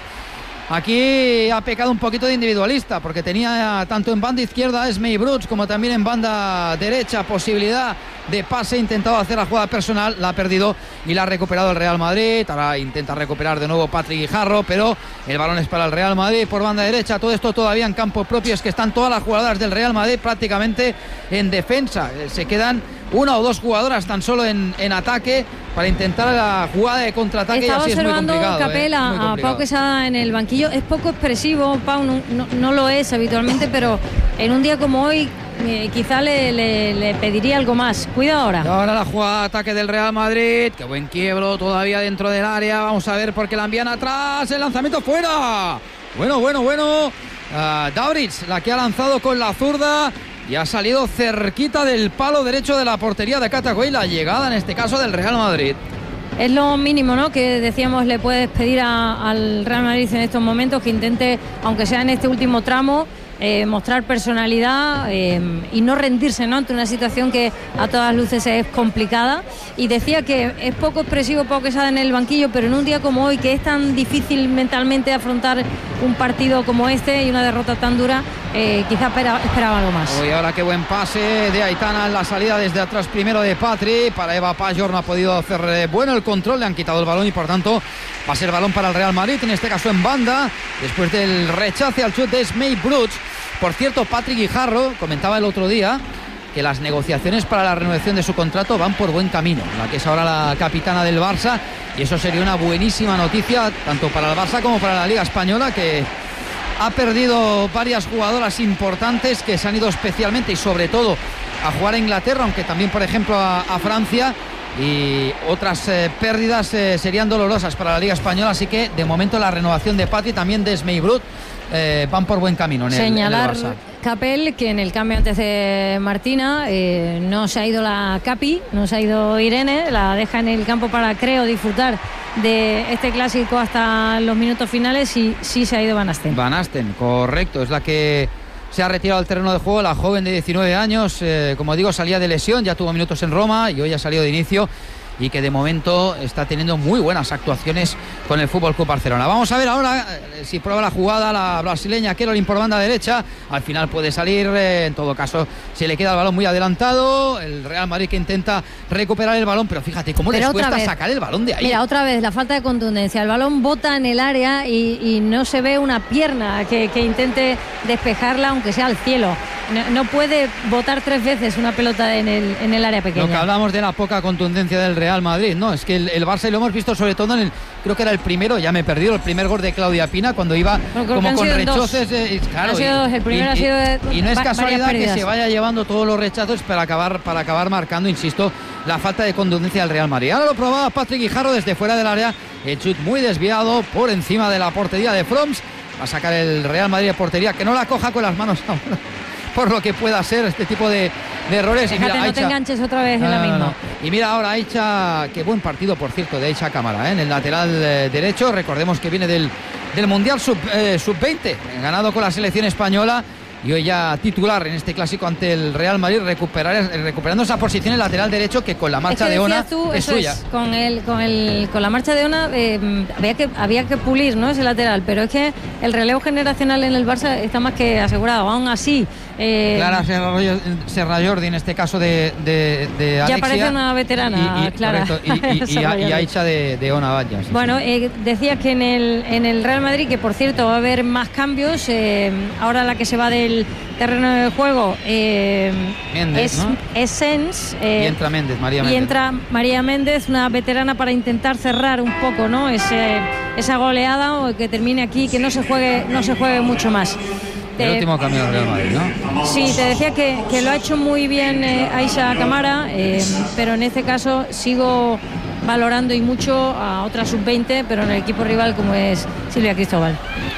Aquí ha pecado un poquito de individualista, porque tenía tanto en banda izquierda Esmei Bruch como también en banda derecha posibilidad de pase, intentado hacer la jugada personal, la ha perdido y la ha recuperado el Real Madrid. Ahora intenta recuperar de nuevo Patrick Guijarro, pero el balón es para el Real Madrid por banda derecha. Todo esto todavía en campo propio, es que están todas las jugadoras del Real Madrid prácticamente en defensa. Se quedan una o dos jugadoras tan solo en, en ataque para intentar la jugada de contraataque. Estaba y así observando es muy complicado, Capel ¿eh? a, Muy a complicado. Pau Quesada en el banquillo. Es poco expresivo, Pau, no, no, no lo es habitualmente, pero en un día como hoy eh, quizá le, le, le pediría algo más. Cuida ahora. Y ahora la jugada de ataque del Real Madrid. Qué buen quiebro todavía dentro del área. Vamos a ver por qué la envían atrás. El lanzamiento fuera. Bueno, bueno, bueno. Uh, Davrich, la que ha lanzado con la zurda y ha salido cerquita del palo derecho de la portería de Catacuey. La llegada en este caso del Real Madrid. Es lo mínimo, ¿no?, que decíamos le puedes pedir a, al Real Madrid en estos momentos, que intente, aunque sea en este último tramo, eh, mostrar personalidad eh, y no rendirse, ¿no?, ante una situación que a todas luces es complicada. Y decía que es poco expresivo Pau Quesada en el banquillo, pero en un día como hoy, que es tan difícil mentalmente afrontar un partido como este y una derrota tan dura, eh, quizá espera, esperaba algo más. Uy, ahora qué buen pase de Aitana en la salida desde atrás primero de Patri. Para Eva Pajor no ha podido hacer eh, bueno el control, le han quitado el balón y por tanto va a ser balón para el Real Madrid, en este caso en banda, después del rechace al chute de Esmei Bruch. Por cierto, Patrick Guijarro comentaba el otro día que las negociaciones para la renovación de su contrato van por buen camino, la que es ahora la capitana del Barça, y eso sería una buenísima noticia tanto para el Barça como para la Liga Española, que ha perdido varias jugadoras importantes que se han ido especialmente y sobre todo a jugar a Inglaterra, aunque también por ejemplo a, a Francia, y otras eh, pérdidas eh, serían dolorosas para la Liga Española. Así que de momento la renovación de Patti, también de Esmei Bruch, eh, van por buen camino en el, Señalar, en el Barça. Capel, que en el cambio antes de Martina eh, no se ha ido la Capi, no se ha ido Irene, la deja en el campo para, creo, disfrutar de este clásico hasta los minutos finales, y sí se ha ido Van Asten. Van Asten, correcto, es la que se ha retirado al terreno de juego, la joven de diecinueve años, eh, como digo, salía de lesión, ya tuvo minutos en Roma y hoy ha salido de inicio, y que de momento está teniendo muy buenas actuaciones con el Fútbol Club Barcelona. Vamos a ver ahora eh, si prueba la jugada la brasileña Caroline por banda derecha. Al final puede salir, eh, en todo caso se le queda el balón muy adelantado. El Real Madrid que intenta recuperar el balón, pero fíjate cómo les cuesta sacar el balón de ahí. Mira, otra vez la falta de contundencia. El balón bota en el área y, y no se ve una pierna que, que intente despejarla, aunque sea al cielo. No, no puede botar tres veces una pelota en el, en el área pequeña. Lo que hablamos de la poca contundencia del Real Madrid, no, es que el, el Barça, y lo hemos visto sobre todo en el, creo que era el primero, ya me he perdido, el primer gol de Claudia Pina, cuando iba bueno, como con rechazos. Eh, claro, han sido dos. El primero y, ha sido de, y no es casualidad que pérdidas. se vaya llevando todos los rechazos para acabar, para acabar marcando, insisto, la falta de contundencia del Real Madrid. Ahora lo probaba Patrick Guijarro desde fuera del área, el chut muy desviado por encima de la portería de Froms. Va a sacar el Real Madrid de portería, que no la coja con las manos ahora, por lo que pueda ser este tipo de, de errores. Fíjate, y mira, no Aicha, te enganches otra vez no, en la no, misma. no. Y mira ahora Aicha, qué buen partido por cierto de Aicha Cámara, ¿eh? En el lateral eh, derecho. Recordemos que viene del, del Mundial sub, eh, sub veinte, ganado con la selección española, y hoy ya titular en este clásico ante el Real Madrid, recuperar, recuperando esa posición en lateral derecho que con la marcha es que de Ona tú, es eso suya. Es, con, el, con, el, con la marcha de Ona eh, había, que, había que pulir, ¿no?, ese lateral, pero es que el relevo generacional en el Barça está más que asegurado. Aún así, Eh, Clara Serra Jordi, en este caso de, de, de Alexia. Ya parece una veterana, y, y, Clara. Correcto, y, y, y, y Aicha de, de Ona Valla. Sí, bueno, sí. Eh, decías que en el, en el Real Madrid, que por cierto va a haber más cambios, eh, ahora la que se va del terreno de juego eh, Méndez, es, ¿no? es Sens. Eh, Y entra Méndez, María Méndez. Y entra María Méndez, una veterana, para intentar cerrar un poco, ¿no? Ese, esa goleada, o que termine aquí, que no se juegue, no se juegue mucho más. El Eh, último cambio del Real Madrid, ¿no? Sí, te decía que, que lo ha hecho muy bien eh, Aisha Camara, eh, pero en este caso sigo valorando y mucho a otra sub veinte, pero en el equipo rival, como es Silvia Cristóbal.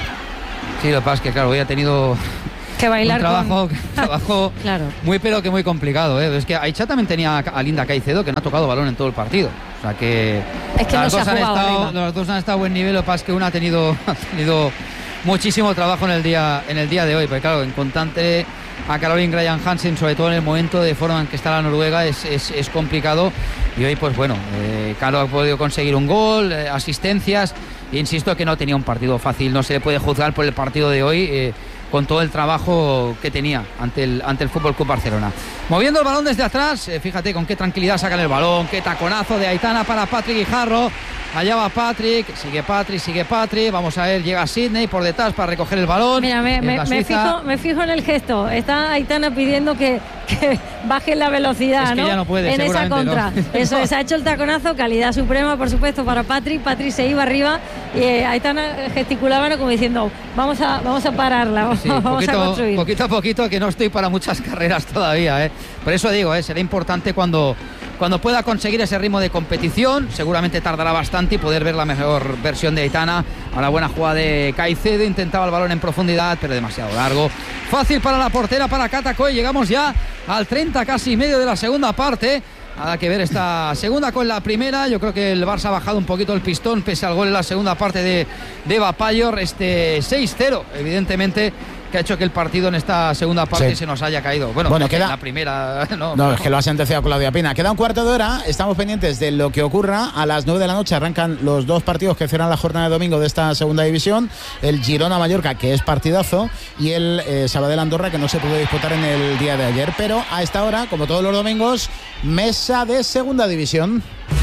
Sí, lo que pasa es que, claro, hoy ha tenido que bailar un trabajo, con... trabajo claro. muy pero que muy complicado, ¿eh? Es que Aicha también tenía a Linda Caicedo, que no ha tocado balón en todo el partido. O sea que, es que las, no dos se ha han jugado estado, arriba. los dos han estado a buen nivel. Lo que pasa es que una ha tenido, ha tenido muchísimo trabajo en el día, en el día de hoy, porque claro, en constante a Caroline Graham Hansen, sobre todo en el momento de forma en que está la noruega, es, es, es complicado. Y hoy, pues bueno, eh, Caro ha podido conseguir un gol, eh, asistencias. E insisto que no tenía un partido fácil, no se le puede juzgar por el partido de hoy, eh, con todo el trabajo que tenía ante el, ante el Fútbol Club Barcelona. Moviendo el balón desde atrás, eh, fíjate con qué tranquilidad sacan el balón, qué taconazo de Aitana para Patrick Guijarro. Allá va Patrick, sigue Patrick, sigue Patrick. Vamos a ver, llega Sidney por detrás para recoger el balón. Mira, me, me, me, fijo, me fijo en el gesto. Está Aitana pidiendo que, que baje la velocidad, es que ¿no? Ya no puede, en esa contra. No. Eso es, ha hecho el taconazo, calidad suprema, por supuesto, para Patrick. Patrick se iba arriba y eh, Aitana gesticulaba, ¿no? Como diciendo, vamos a, vamos a pararla, sí, vamos poquito, a construir. Poquito a poquito, que no estoy para muchas carreras todavía, ¿eh? Por eso digo, ¿eh? Será importante cuando, cuando pueda conseguir ese ritmo de competición. Seguramente tardará bastante y poder ver la mejor versión de Aitana. A la buena jugada de Caicedo, intentaba el balón en profundidad, pero demasiado largo. Fácil para la portera, para Cata Coll. Llegamos ya al treinta, casi medio de la segunda parte. Nada que ver esta segunda con la primera. Yo creo que el Barça ha bajado un poquito el pistón pese al gol en la segunda parte de, de Eva Payor. Este seis cero, evidentemente, que ha hecho que el partido en esta segunda parte sí. se nos haya caído. Bueno, bueno queda... la primera no, no, es que lo ha sentenciado Claudia Pina. Queda un cuarto de hora, estamos pendientes de lo que ocurra. A las nueve de la noche arrancan los dos partidos que cierran la jornada de domingo de esta segunda división. El Girona-Mallorca, que es partidazo, y el eh, Sabadell-Andorra, que no se pudo disputar en el día de ayer. Pero a esta hora, como todos los domingos, mesa de segunda división.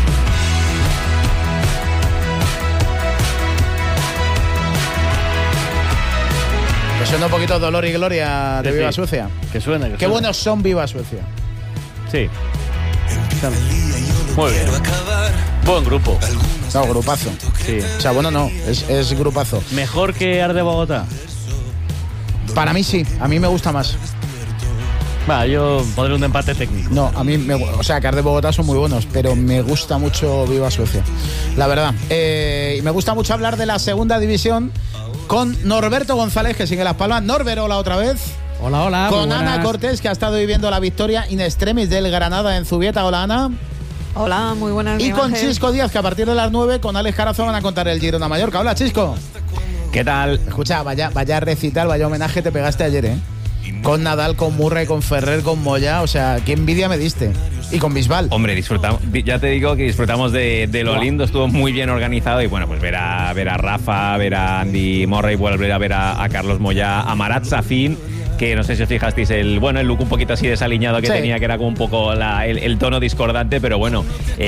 Que suena un poquito Dolor y Gloria de sí, Viva sí. Suecia. Que suena. Que Qué suena. buenos son Viva Suecia. Sí. Muy bien. Buen grupo. No, grupazo. Sí. O sea, bueno, no, es, es grupazo. ¿Mejor que Arde Bogotá? Para mí sí, a mí me gusta más. Va, yo pondré un empate técnico. No, a mí, me, o sea, que Arde Bogotá son muy buenos, pero me gusta mucho Viva Suecia. La verdad. Eh, y me gusta mucho hablar de la segunda división con Norberto González, que sigue Las Palmas. Norbert, hola otra vez. Hola, hola. Con Ana Cortés, que ha estado viviendo la victoria in extremis del Granada en Zubieta. Hola, Ana. Hola, muy buenas. Y con Chisco Díaz, que a partir de las nueve con Alex Carazo van a contar el Girona Mallorca. Hola, Chisco. ¿Qué tal? Escucha, vaya, vaya recital, vaya homenaje te pegaste ayer, ¿eh? Con Nadal, con Murray, con Ferrer, con Moya. O sea, qué envidia me diste. Y con Bisbal. Hombre, disfrutamos, ya te digo que disfrutamos de, de lo wow. lindo. Estuvo muy bien organizado. Y bueno, pues ver a, ver a Rafa, ver a Andy Murray, volver a ver a, a Carlos Moya, a Marat Safin, que no sé si os fijasteis el bueno el look un poquito así desaliñado que sí. tenía, que era como un poco la, el, el tono discordante, pero bueno,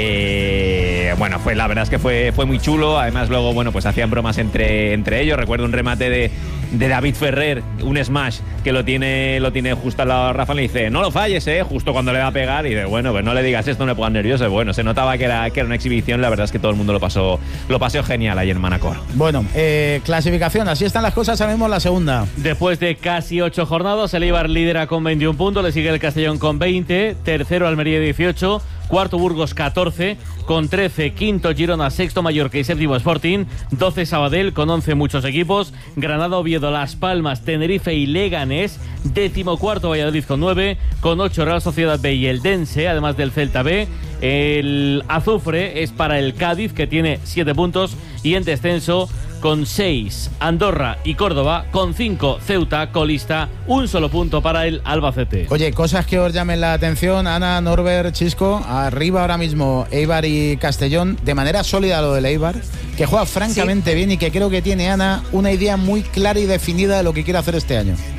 eh, bueno, fue la verdad es que fue, fue muy chulo. Además luego, bueno, pues hacían bromas entre, entre ellos. Recuerdo un remate de, de David Ferrer, un smash que lo tiene, lo tiene justo al lado de Rafa, le dice, no lo falles, eh, justo cuando le va a pegar, y de bueno, pues no le digas esto, no me pongas nervioso. Bueno, se notaba que era, que era una exhibición. La verdad es que todo el mundo lo pasó, lo pasó genial ahí en Manacor. Bueno, eh, clasificación, así están las cosas ahora mismo en la segunda. Después de casi ocho jornadas, el Eibar lidera con veintiún puntos, le sigue el Castellón con veinte, tercero Almería dieciocho, cuarto Burgos catorce, con trece, quinto Girona, sexto Mallorca y séptimo Sporting, doce Sabadell con once muchos equipos, Granada, Oviedo, Las Palmas, Tenerife y Leganés, décimo cuarto Valladolid con nueve, con ocho Real Sociedad B y el Dense, además del Celta B. El azufre es para el Cádiz, que tiene siete puntos, y en descenso con seis Andorra y Córdoba, con cinco Ceuta, colista, un solo punto para el Albacete. Oye, cosas que os llamen la atención, Ana, Norbert, Chisco. Arriba ahora mismo Eibar y Castellón, de manera sólida lo del Eibar, que juega francamente sí. bien, y que creo que tiene, Ana, una idea muy clara y definida de lo que quiere hacer este año.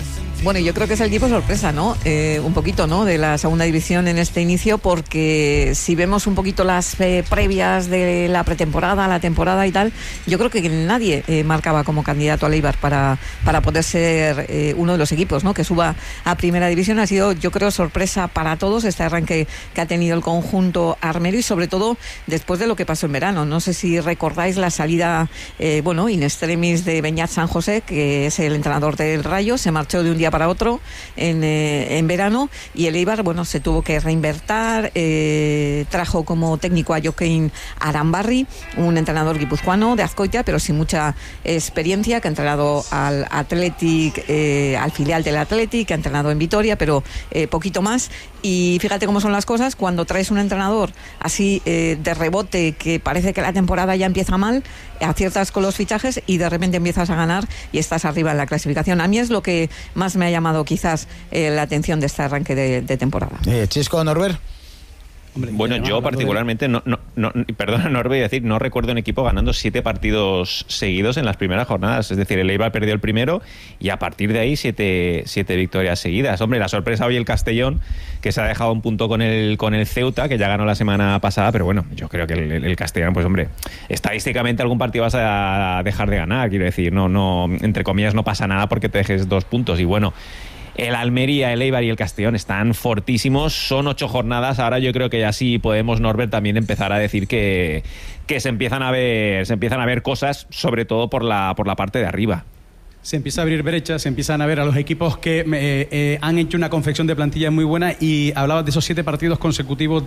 Bueno, yo creo que es el equipo sorpresa, ¿no? Eh, un poquito, ¿no? De la segunda división en este inicio, porque si vemos un poquito las eh, previas de la pretemporada, la temporada y tal, yo creo que nadie eh, marcaba como candidato al Eibar para, para poder ser eh, uno de los equipos, ¿no? Que suba a primera división. Ha sido, yo creo, sorpresa para todos este arranque que ha tenido el conjunto armero y sobre todo después de lo que pasó en verano. No sé si recordáis la salida, eh, bueno, in extremis de Beñat San José, que es el entrenador del Rayo, se marchó de un día para otro en, eh, en verano y el Eibar, bueno, se tuvo que reinvertir, eh, trajo como técnico a Joaquín Arambarri, un entrenador guipuzcoano de Azcoitia, pero sin mucha experiencia, que ha entrenado al Athletic, eh, al filial del Athletic, que ha entrenado en Vitoria, pero eh, poquito más. Y fíjate cómo son las cosas, cuando traes un entrenador así eh, de rebote, que parece que la temporada ya empieza mal, aciertas con los fichajes y de repente empiezas a ganar y estás arriba en la clasificación. A mí es lo que más me ha llamado quizás eh, la atención de este arranque de, de temporada. Eh, Chisco, Norbert. Hombre, bueno, yo particularmente, no, no, no, perdona, no voy a decir, no recuerdo un equipo ganando siete partidos seguidos en las primeras jornadas. Es decir, el Eibar perdió el primero y a partir de ahí siete, siete victorias seguidas. Hombre, la sorpresa hoy el Castellón, que se ha dejado un punto con el, con el Ceuta, que ya ganó la semana pasada, pero bueno, yo creo que el, el Castellón, pues hombre, estadísticamente algún partido vas a dejar de ganar, quiero decir, no, no, entre comillas no pasa nada porque te dejes dos puntos y bueno. El Almería, el Eibar y el Castellón están fortísimos, son ocho jornadas, ahora yo creo que ya sí podemos, Norbert, también empezar a decir que, que se empiezan a ver, se empiezan a ver cosas, sobre todo por la, por la parte de arriba. Se empieza a abrir brechas, se empiezan a ver a los equipos que eh, eh, han hecho una confección de plantilla muy buena y hablabas de esos siete partidos consecutivos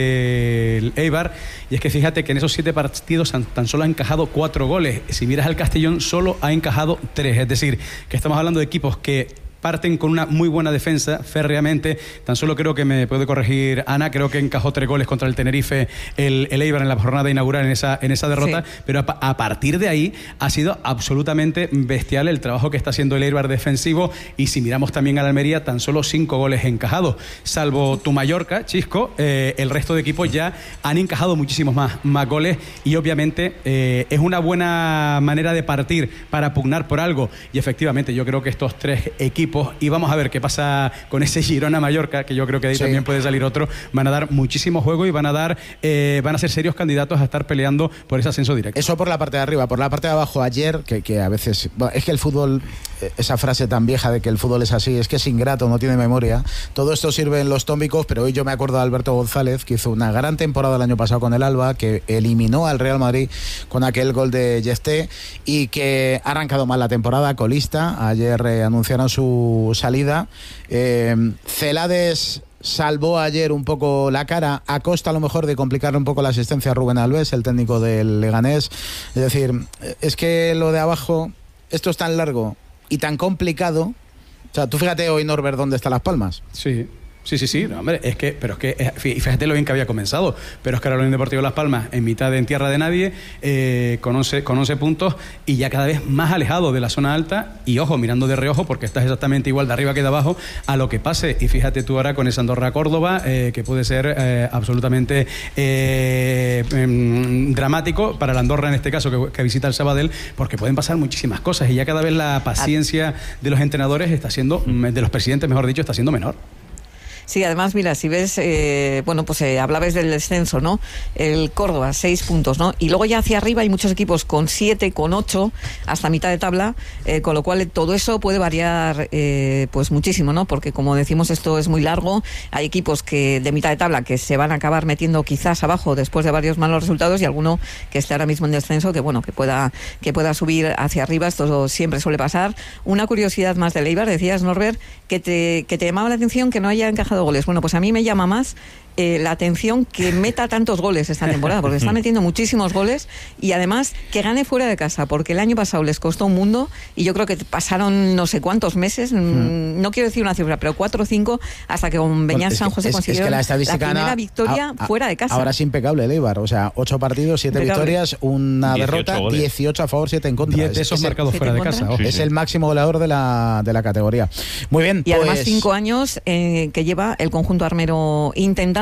del Eibar y es que fíjate que en esos siete partidos han, tan solo ha encajado cuatro goles. Si miras al Castellón solo ha encajado tres, es decir, que estamos hablando de equipos que parten con una muy buena defensa, férreamente. Tan solo creo que me puede corregir Ana, creo que encajó tres goles contra el Tenerife el, el Eibar en la jornada inaugural en esa, en esa derrota, sí. Pero a, a partir de ahí ha sido absolutamente bestial el trabajo que está haciendo el Eibar defensivo y si miramos también a la Almería, tan solo cinco goles encajados. Salvo tu Mallorca, Chisco, eh, el resto de equipos ya han encajado muchísimos más, más goles y obviamente eh, es una buena manera de partir para pugnar por algo y efectivamente yo creo que estos tres equipos y vamos a ver qué pasa con ese Girona-Mallorca, que yo creo que ahí sí. También puede salir otro, van a dar muchísimo juego y van a dar eh, van a ser serios candidatos a estar peleando por ese ascenso directo. Eso por la parte de arriba, por la parte de abajo ayer, que, que a veces, bueno, es que el fútbol, esa frase tan vieja de que el fútbol es así, es que es ingrato, no tiene memoria, todo esto sirve en los tómicos, pero hoy yo me acuerdo de Alberto González, que hizo una gran temporada el año pasado con el Alba, que eliminó al Real Madrid con aquel gol de Yefté y que ha arrancado mal la temporada, colista, ayer eh, anunciaron su salida. eh, Celades salvó ayer un poco la cara a costa a lo mejor de complicarle un poco la asistencia a Rubén Alves, el técnico del Leganés. Es decir, es que lo de abajo, esto es tan largo y tan complicado. O sea, tú fíjate hoy, Norbert, dónde están Las Palmas. Sí. Sí, sí, sí, no, hombre, es que, pero es que, fíjate lo bien que había comenzado, pero es que ahora el Unión Deportiva Las Palmas, en mitad de en tierra de nadie, eh, con, once, con once puntos y ya cada vez más alejado de la zona alta y ojo, mirando de reojo porque estás exactamente igual de arriba que de abajo a lo que pase y fíjate tú ahora con esa Andorra Córdoba, eh, que puede ser eh, absolutamente eh, eh, dramático para la Andorra en este caso que, que visita el Sabadell, porque pueden pasar muchísimas cosas y ya cada vez la paciencia de los entrenadores está siendo, de los presidentes mejor dicho, está siendo menor. Sí, además, mira, si ves, eh, bueno, pues eh, hablabas del descenso, ¿no? El Córdoba, seis puntos, ¿no? Y luego ya hacia arriba hay muchos equipos con siete, con ocho, hasta mitad de tabla, eh, con lo cual todo eso puede variar, eh, pues muchísimo, ¿no? Porque como decimos, esto es muy largo, hay equipos que de mitad de tabla que se van a acabar metiendo quizás abajo después de varios malos resultados y alguno que esté ahora mismo en descenso, que bueno, que pueda, que pueda subir hacia arriba, esto siempre suele pasar. Una curiosidad más del Eibar, decías, Norbert, que te, que te llamaba la atención que no haya encajado goles. Bueno, pues a mí me llama más eh, la atención que meta tantos goles esta temporada, porque está metiendo muchísimos goles y además que gane fuera de casa, porque el año pasado les costó un mundo y yo creo que pasaron no sé cuántos meses, mm. no quiero decir una cifra, pero cuatro o cinco, hasta que con Beñat San José es, consiguió es que la, la primera a, victoria a, a, fuera de casa. Ahora es impecable el Eibar, o sea, ocho partidos, siete impecable. victorias, una derrota, goles. dieciocho a favor, siete en contra. diez de esos marcados fuera de casa. Sí, es sí. el máximo goleador de la, de la categoría. Muy bien. Y pues... además cinco años eh, que lleva el conjunto armero intentando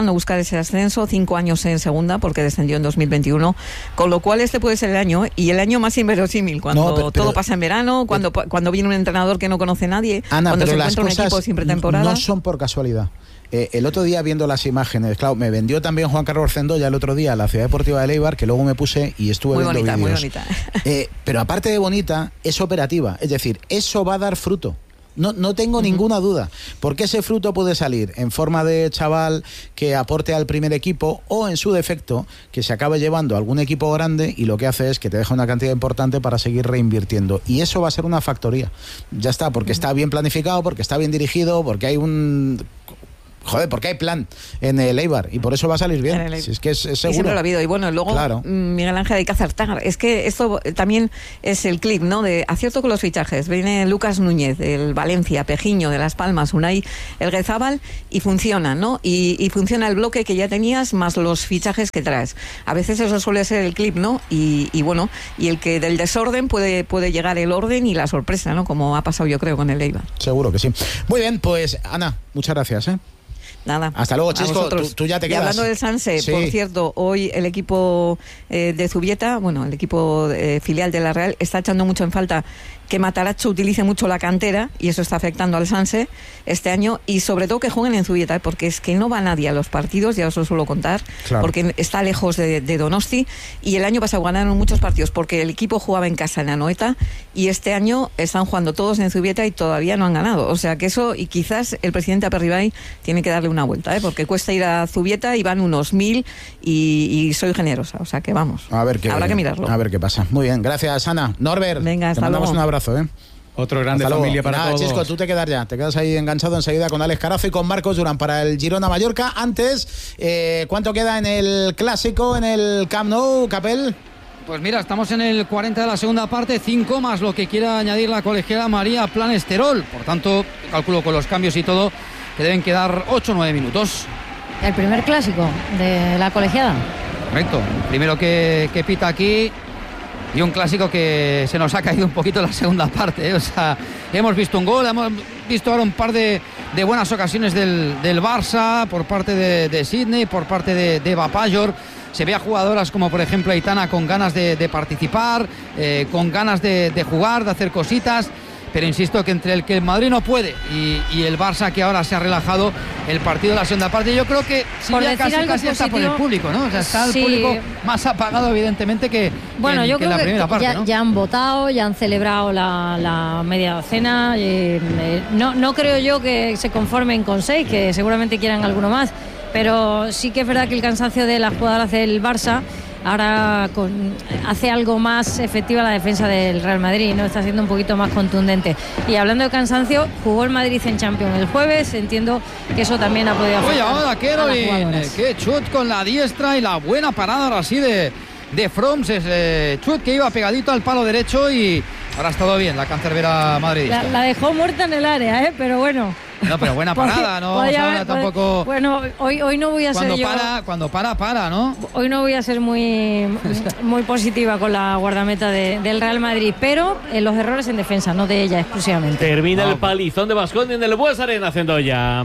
intentando buscar ese ascenso, cinco años en segunda, porque descendió en dos mil veintiuno, con lo cual este puede ser el año, y el año más inverosímil, cuando no, pero, todo pero, pasa en verano, cuando, pero, cuando viene un entrenador que no conoce a nadie, Ana, cuando pero se las encuentra un cosas equipo sin pretemporada. No son por casualidad. Eh, el otro día viendo las imágenes, claro, me vendió también Juan Carlos Cendoya el otro día a la Ciudad Deportiva de Eibar, que luego me puse y estuve muy viendo bonita, vídeos. Muy bonita, eh, pero aparte de bonita, es operativa, es decir, eso va a dar fruto. No, no tengo uh-huh. ninguna duda, porque ese fruto puede salir en forma de chaval que aporte al primer equipo, o en su defecto que se acabe llevando a algún equipo grande y lo que hace es que te deja una cantidad importante para seguir reinvirtiendo, y eso va a ser una factoría. Ya está, porque uh-huh. está bien planificado, porque está bien dirigido, porque hay un... Joder, porque hay plan en el Eibar y por eso va a salir bien. El... Si es que es, es seguro. Y siempre lo ha habido. Y bueno, luego, claro. Miguel Ángel, hay que acertar. Es que esto también es el clip, ¿no? De acierto con los fichajes. Viene Lucas Núñez, del Valencia, Pejiño, de Las Palmas, Unai Elguezábal, y funciona, ¿no? Y, y funciona el bloque que ya tenías más los fichajes que traes. A veces eso suele ser el clip, ¿no? Y, y bueno, y el que del desorden puede, puede llegar el orden y la sorpresa, ¿no? Como ha pasado, yo creo, con el Eibar. Seguro que sí. Muy bien, pues Ana, muchas gracias, ¿eh? Nada. Hasta luego, Chisco. Tú, tú ya te quedas. Y hablando del Sanse, sí. por cierto, hoy el equipo eh, de Zubieta, bueno, el equipo eh, filial de la Real, está echando mucho en falta que Matarazzo utilice mucho la cantera, y eso está afectando al Sanse este año, y sobre todo que jueguen en Zubieta, ¿eh? Porque es que no va nadie a los partidos, ya os lo suelo contar, claro. Porque está lejos de, de Donosti, y el año pasado ganaron muchos partidos porque el equipo jugaba en casa en Anoeta, y este año están jugando todos en Zubieta y todavía no han ganado. O sea que eso, y quizás el presidente Aperribay tiene que darle una vuelta, ¿eh? Porque cuesta ir a Zubieta y van unos mil, y, y soy generosa, o sea que vamos, a ver qué, habrá que mirarlo. A ver qué pasa. Muy bien, gracias Ana. Norbert, venga, hasta te mandamos luego. un abrazo. ¿Eh? Otro grande Hasta familia luego. para Nada, todos. Chisco, tú te quedas ya, te quedas ahí enganchado enseguida con Alex Carazo y con Marcos Durán para el Girona Mallorca. Antes, eh, ¿cuánto queda en el clásico, en el Camp Nou, Capel? Pues mira, estamos en el cuarenta de la segunda parte, cinco más lo que quiera añadir la colegiala María Planesterol. Por tanto, calculo con los cambios y todo que deben quedar ocho o nueve minutos. El primer clásico de la colegiada. Correcto, el primero que, que pita aquí. Y un clásico que se nos ha caído un poquito en la segunda parte, ¿eh? O sea, hemos visto un gol, hemos visto ahora un par de, de buenas ocasiones del, del Barça, por parte de, de Sidney, por parte de, de Bapayor. Se ve a jugadoras como por ejemplo Aitana con ganas de, de participar, eh, con ganas de, de jugar, de hacer cositas. Pero insisto que entre el que el Madrid no puede y, y el Barça, que ahora se ha relajado, el partido de la segunda parte, yo creo que sí, ya casi, casi está por el público, ¿no? O sea, está el sí. público más apagado evidentemente que, bueno, que, yo que creo en la primera que parte, ya, ¿no? ya han votado, ya han celebrado la, la media docena. Eh, eh, no, no creo yo que se conformen con seis, que seguramente quieran alguno más, pero sí que es verdad que el cansancio de las jugadoras del Barça ahora con, hace algo más efectiva la defensa del Real Madrid, ¿no? Está siendo un poquito más contundente. Y hablando de cansancio, jugó el Madrid en Champions el jueves, entiendo que eso también ha podido afectar. Oye, ahora Caroline, qué chut con la diestra y la buena parada ahora sí de, de Froms, ese chut que iba pegadito al palo derecho, y ahora ha estado bien la cancerbera madridista. La, la dejó muerta en el área, ¿eh? Pero bueno. No, pero buena parada, ¿no? O sea, haber, tampoco... Bueno, hoy, hoy no voy a cuando ser para, yo... Cuando para, para, ¿no? Hoy no voy a ser muy, muy positiva con la guardameta de, del Real Madrid, pero en los errores en defensa, no de ella exclusivamente. Termina no. el palizón de Baskonia en el Bues Arena, Cendoya.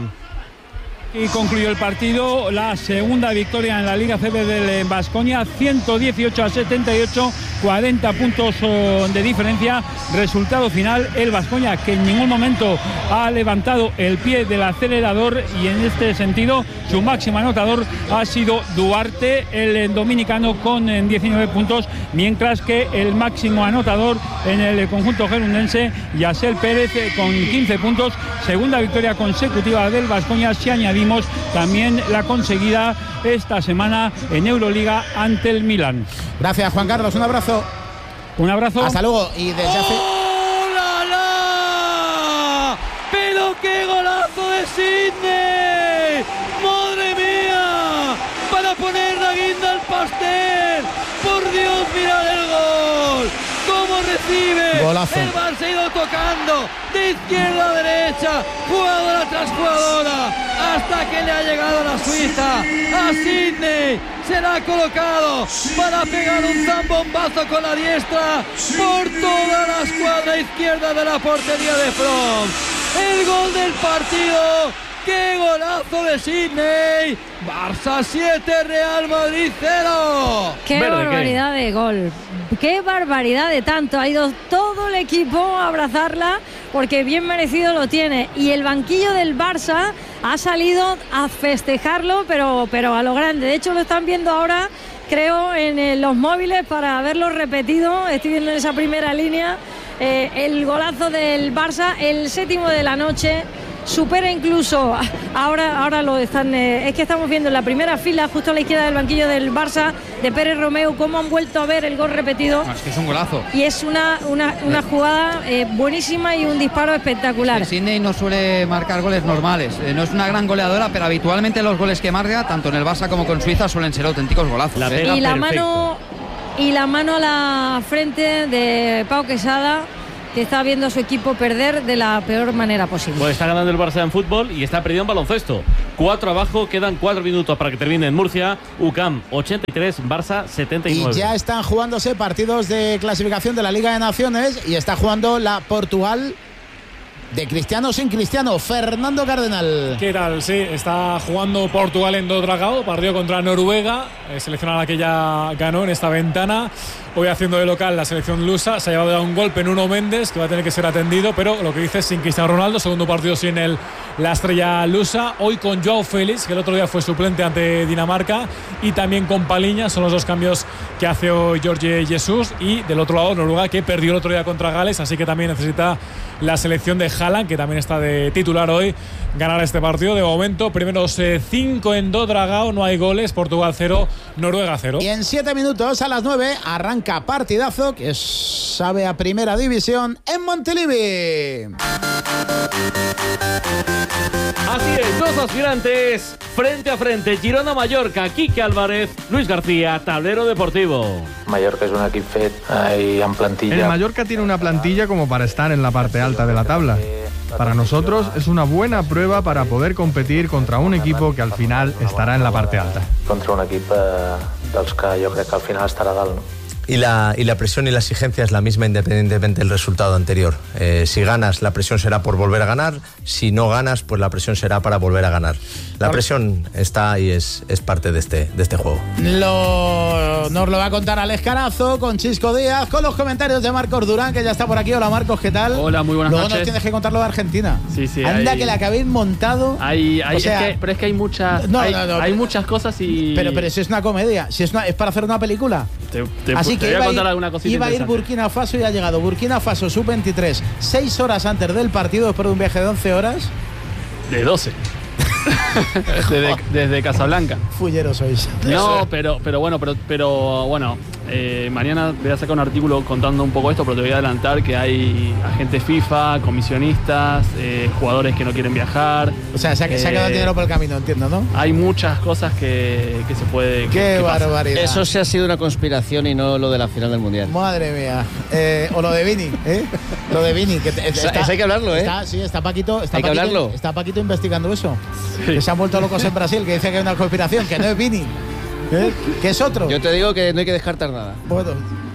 Y concluyó el partido, la segunda victoria en la Liga C B del Baskonia, ciento dieciocho a setenta y ocho, cuarenta puntos de diferencia. Resultado final, el Baskonia, que en ningún momento ha levantado el pie del acelerador, y en este sentido su máximo anotador ha sido Duarte, el dominicano, con diecinueve puntos, mientras que el máximo anotador en el conjunto gerundense, Yasel Pérez, con quince puntos. Segunda victoria consecutiva del Baskonia, si añadimos también la conseguida esta semana en Euroliga ante el Milan. Gracias, Juan Carlos, un abrazo. Un abrazo. Hasta luego. Y desde hace... ¡Oh, la, la! ¡Pero qué golazo de Sidney! ¡Madre mía! Para poner la guinda al pastel. ¡Por Dios, mirad el gol! ¿Cómo recibe? Golazo. El Barça ha ido tocando de izquierda a derecha, jugadora tras jugadora, hasta que le ha llegado la Suiza a Sidney. Se la ha colocado para pegar un zambombazo con la diestra por toda la escuadra izquierda de la portería de From. El gol del partido ¡Qué golazo de Sidney! Barça siete, Real Madrid cero. ¡Qué Verde, barbaridad ¿qué? de gol! ¡Qué barbaridad de tanto! Ha ido todo el equipo a abrazarla porque bien merecido lo tiene. Y el banquillo del Barça ha salido a festejarlo, pero, pero a lo grande. De hecho, lo están viendo ahora, creo, en eh, los móviles para verlo repetido. Estoy viendo en esa primera línea eh, el golazo del Barça, el séptimo de la noche. Supera incluso, ahora, ahora lo están, eh, es que estamos viendo en la primera fila, justo a la izquierda del banquillo del Barça, de Pérez Romeu, cómo han vuelto a ver el gol repetido. No, es que es un golazo. Y es una, una, una jugada eh, buenísima y un disparo espectacular. Sidney no suele marcar goles normales, eh, no es una gran goleadora, pero habitualmente los goles que marca, tanto en el Barça como con Suiza, suelen ser auténticos golazos. La ¿eh? pega Y la perfecto. mano y la mano a la frente de Pau Quesada, que está viendo a su equipo perder de la peor manera posible. Pues está ganando el Barça en fútbol y está perdiendo en baloncesto. Cuatro abajo, quedan cuatro minutos para que termine en Murcia. U C A M ochenta y tres, Barça setenta y nueve. Y ya están jugándose partidos de clasificación de la Liga de Naciones y está jugando la Portugal de Cristiano sin Cristiano. Fernando Cardenal. ¿Qué tal? Sí, está jugando Portugal en Do Dragao, partido contra Noruega, eh, selección a la que ya ganó en esta ventana. Hoy haciendo de local la selección lusa, se ha llevado ya un golpe en Nuno Méndez, que va a tener que ser atendido, pero lo que dice es sin Cristiano Ronaldo, segundo partido sin el, la estrella lusa. Hoy con Joao Félix, que el otro día fue suplente ante Dinamarca, y también con Paliña, son los dos cambios que hace hoy Jorge Jesus. Y del otro lado, Noruega, que perdió el otro día contra Gales, así que también necesita la selección de Haaland, que también está de titular hoy, ganar este partido. De momento, primeros eh, cinco en Do Dragao, no hay goles, Portugal cero, Noruega cero. Y en siete minutos a las nueve arranca partidazo que sabe a primera división en Montilivi. Así es, dos aspirantes frente a frente. Girona-Mallorca, Quique Álvarez, Luis García, Tablero Deportivo. Mallorca es un equip fet ahí en plantilla. El Mallorca tiene una plantilla como para estar en la parte alta de la tabla. Para nosotros es una buena prueba para poder competir contra un equipo que al final estará en la parte alta. Contra un equip eh, dels que jo crec que al final estarà dalt, no? Y la, y la presión y la exigencia es la misma independientemente del resultado anterior. Eh, si ganas, la presión será por volver a ganar. Si no ganas, pues la presión será para volver a ganar. La presión está y es, es parte de este, de este juego. Lo, nos lo va a contar Alex Carazo con Chisco Díaz, con los comentarios de Marcos Durán, que ya está por aquí. Hola Marcos, ¿qué tal? Hola, muy buenas Luego noches. Luego nos tienes que contar lo de Argentina. Sí, sí. Anda, hay, que la que habéis montado. Hay, hay, o sea, es que, pero es que hay muchas, no, hay, no, no, hay pero, muchas cosas y... Pero, pero si es una comedia, si es, una, es para hacer una película. Te, te, Así te que voy a contar ir, alguna cosita iba a ir Burkina Faso y ha llegado Burkina Faso sub veintitrés, seis horas antes del partido, después de un viaje de once horas. De doce. desde, desde Casablanca. Fulleros sois. No, pero, pero bueno, pero, pero bueno, eh, mañana voy a sacar un artículo contando un poco esto, pero te voy a adelantar que hay agentes FIFA, comisionistas, eh, jugadores que no quieren viajar. O sea, se ha, eh, se ha quedado dinero por el camino, entiendo, ¿no? Hay muchas cosas que, que se puede... Qué que barbaridad. Eso sí ha sido una conspiración y no lo de la final del Mundial. Madre mía. Eh, o lo de Vini, ¿eh? Lo de Vini. Que te, está, eso hay que hablarlo, ¿eh? Está, sí, está Paquito, está hay Paquito, que hablarlo. Está Paquito investigando eso. Sí. Que se han vuelto locos en Brasil, que dice que hay una conspiración, que no es Vini, ¿eh? Que es otro. Yo te digo que no hay que descartar nada. Bueno.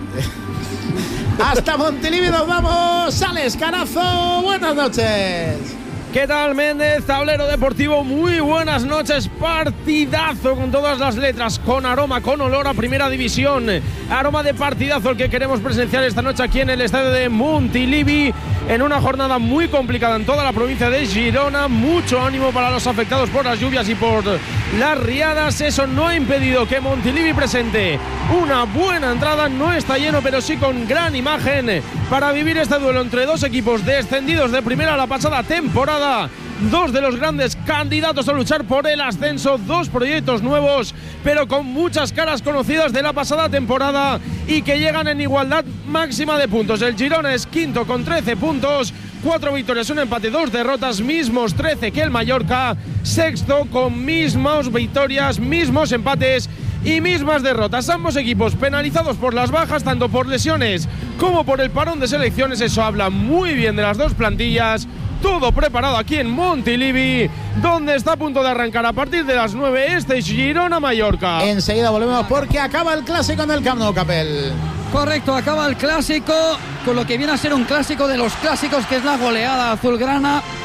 Hasta Montilivi nos vamos. Alex Carazo, buenas noches. ¿Qué tal, Méndez? Tablero Deportivo, muy buenas noches. Partidazo con todas las letras, con aroma, con olor a primera división. Aroma de partidazo el que queremos presenciar esta noche aquí en el estadio de Montilivi, en una jornada muy complicada en toda la provincia de Girona. Mucho ánimo para los afectados por las lluvias y por las riadas. Eso no ha impedido que Montilivi presente una buena entrada. No está lleno, pero sí con gran imagen para vivir este duelo entre dos equipos descendidos de primera la pasada temporada. Dos de los grandes candidatos a luchar por el ascenso, dos proyectos nuevos, pero con muchas caras conocidas de la pasada temporada y que llegan en igualdad máxima de puntos. El Girona es quinto con trece puntos, cuatro victorias, un empate, dos derrotas, mismos trece que el Mallorca. Sexto con mismas victorias, mismos empates y mismas derrotas. Ambos equipos penalizados por las bajas, tanto por lesiones como por el parón de selecciones. Eso habla muy bien de las dos plantillas. Todo preparado aquí en Montilivi, donde está a punto de arrancar a partir de las nueve este Girona-Mallorca. Enseguida volvemos porque acaba el clásico en el Camp Nou, Capel. Correcto, acaba el clásico con lo que viene a ser un clásico de los clásicos, que es la goleada azulgrana.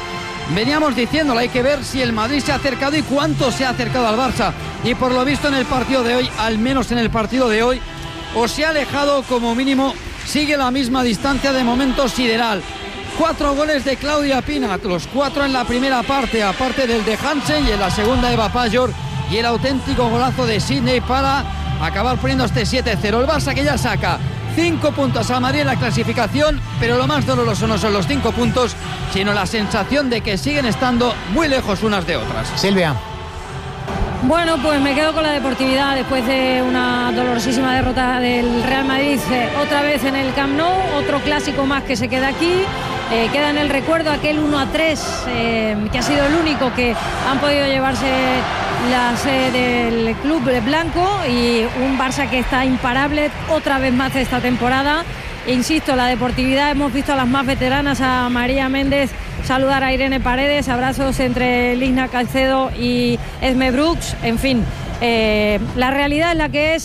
Veníamos diciéndolo, hay que ver si el Madrid se ha acercado y cuánto se ha acercado al Barça. Y por lo visto en el partido de hoy, al menos en el partido de hoy, o se ha alejado como mínimo, sigue la misma distancia de momento sideral. Cuatro goles de Claudia Pina, los cuatro en la primera parte, aparte del de Hansen, y en la segunda Eva Pajor, y el auténtico golazo de Sidney para acabar poniendo este siete cero. El Barça que ya saca cinco puntos a Madrid en la clasificación, pero lo más doloroso no son los cinco puntos, sino la sensación de que siguen estando muy lejos unas de otras. Silvia. Bueno, pues me quedo con la deportividad después de una dolorosísima derrota del Real Madrid, eh, otra vez en el Camp Nou, otro clásico más que se queda aquí. Eh, queda en el recuerdo aquel uno a tres, eh, que ha sido el único que han podido llevarse la sede del club blanco, y un Barça que está imparable otra vez más esta temporada. E insisto, la deportividad, hemos visto a las más veteranas, a María Méndez saludar a Irene Paredes, abrazos entre Lina Caicedo y Esme Brooks, en fin, eh, la realidad es la que es.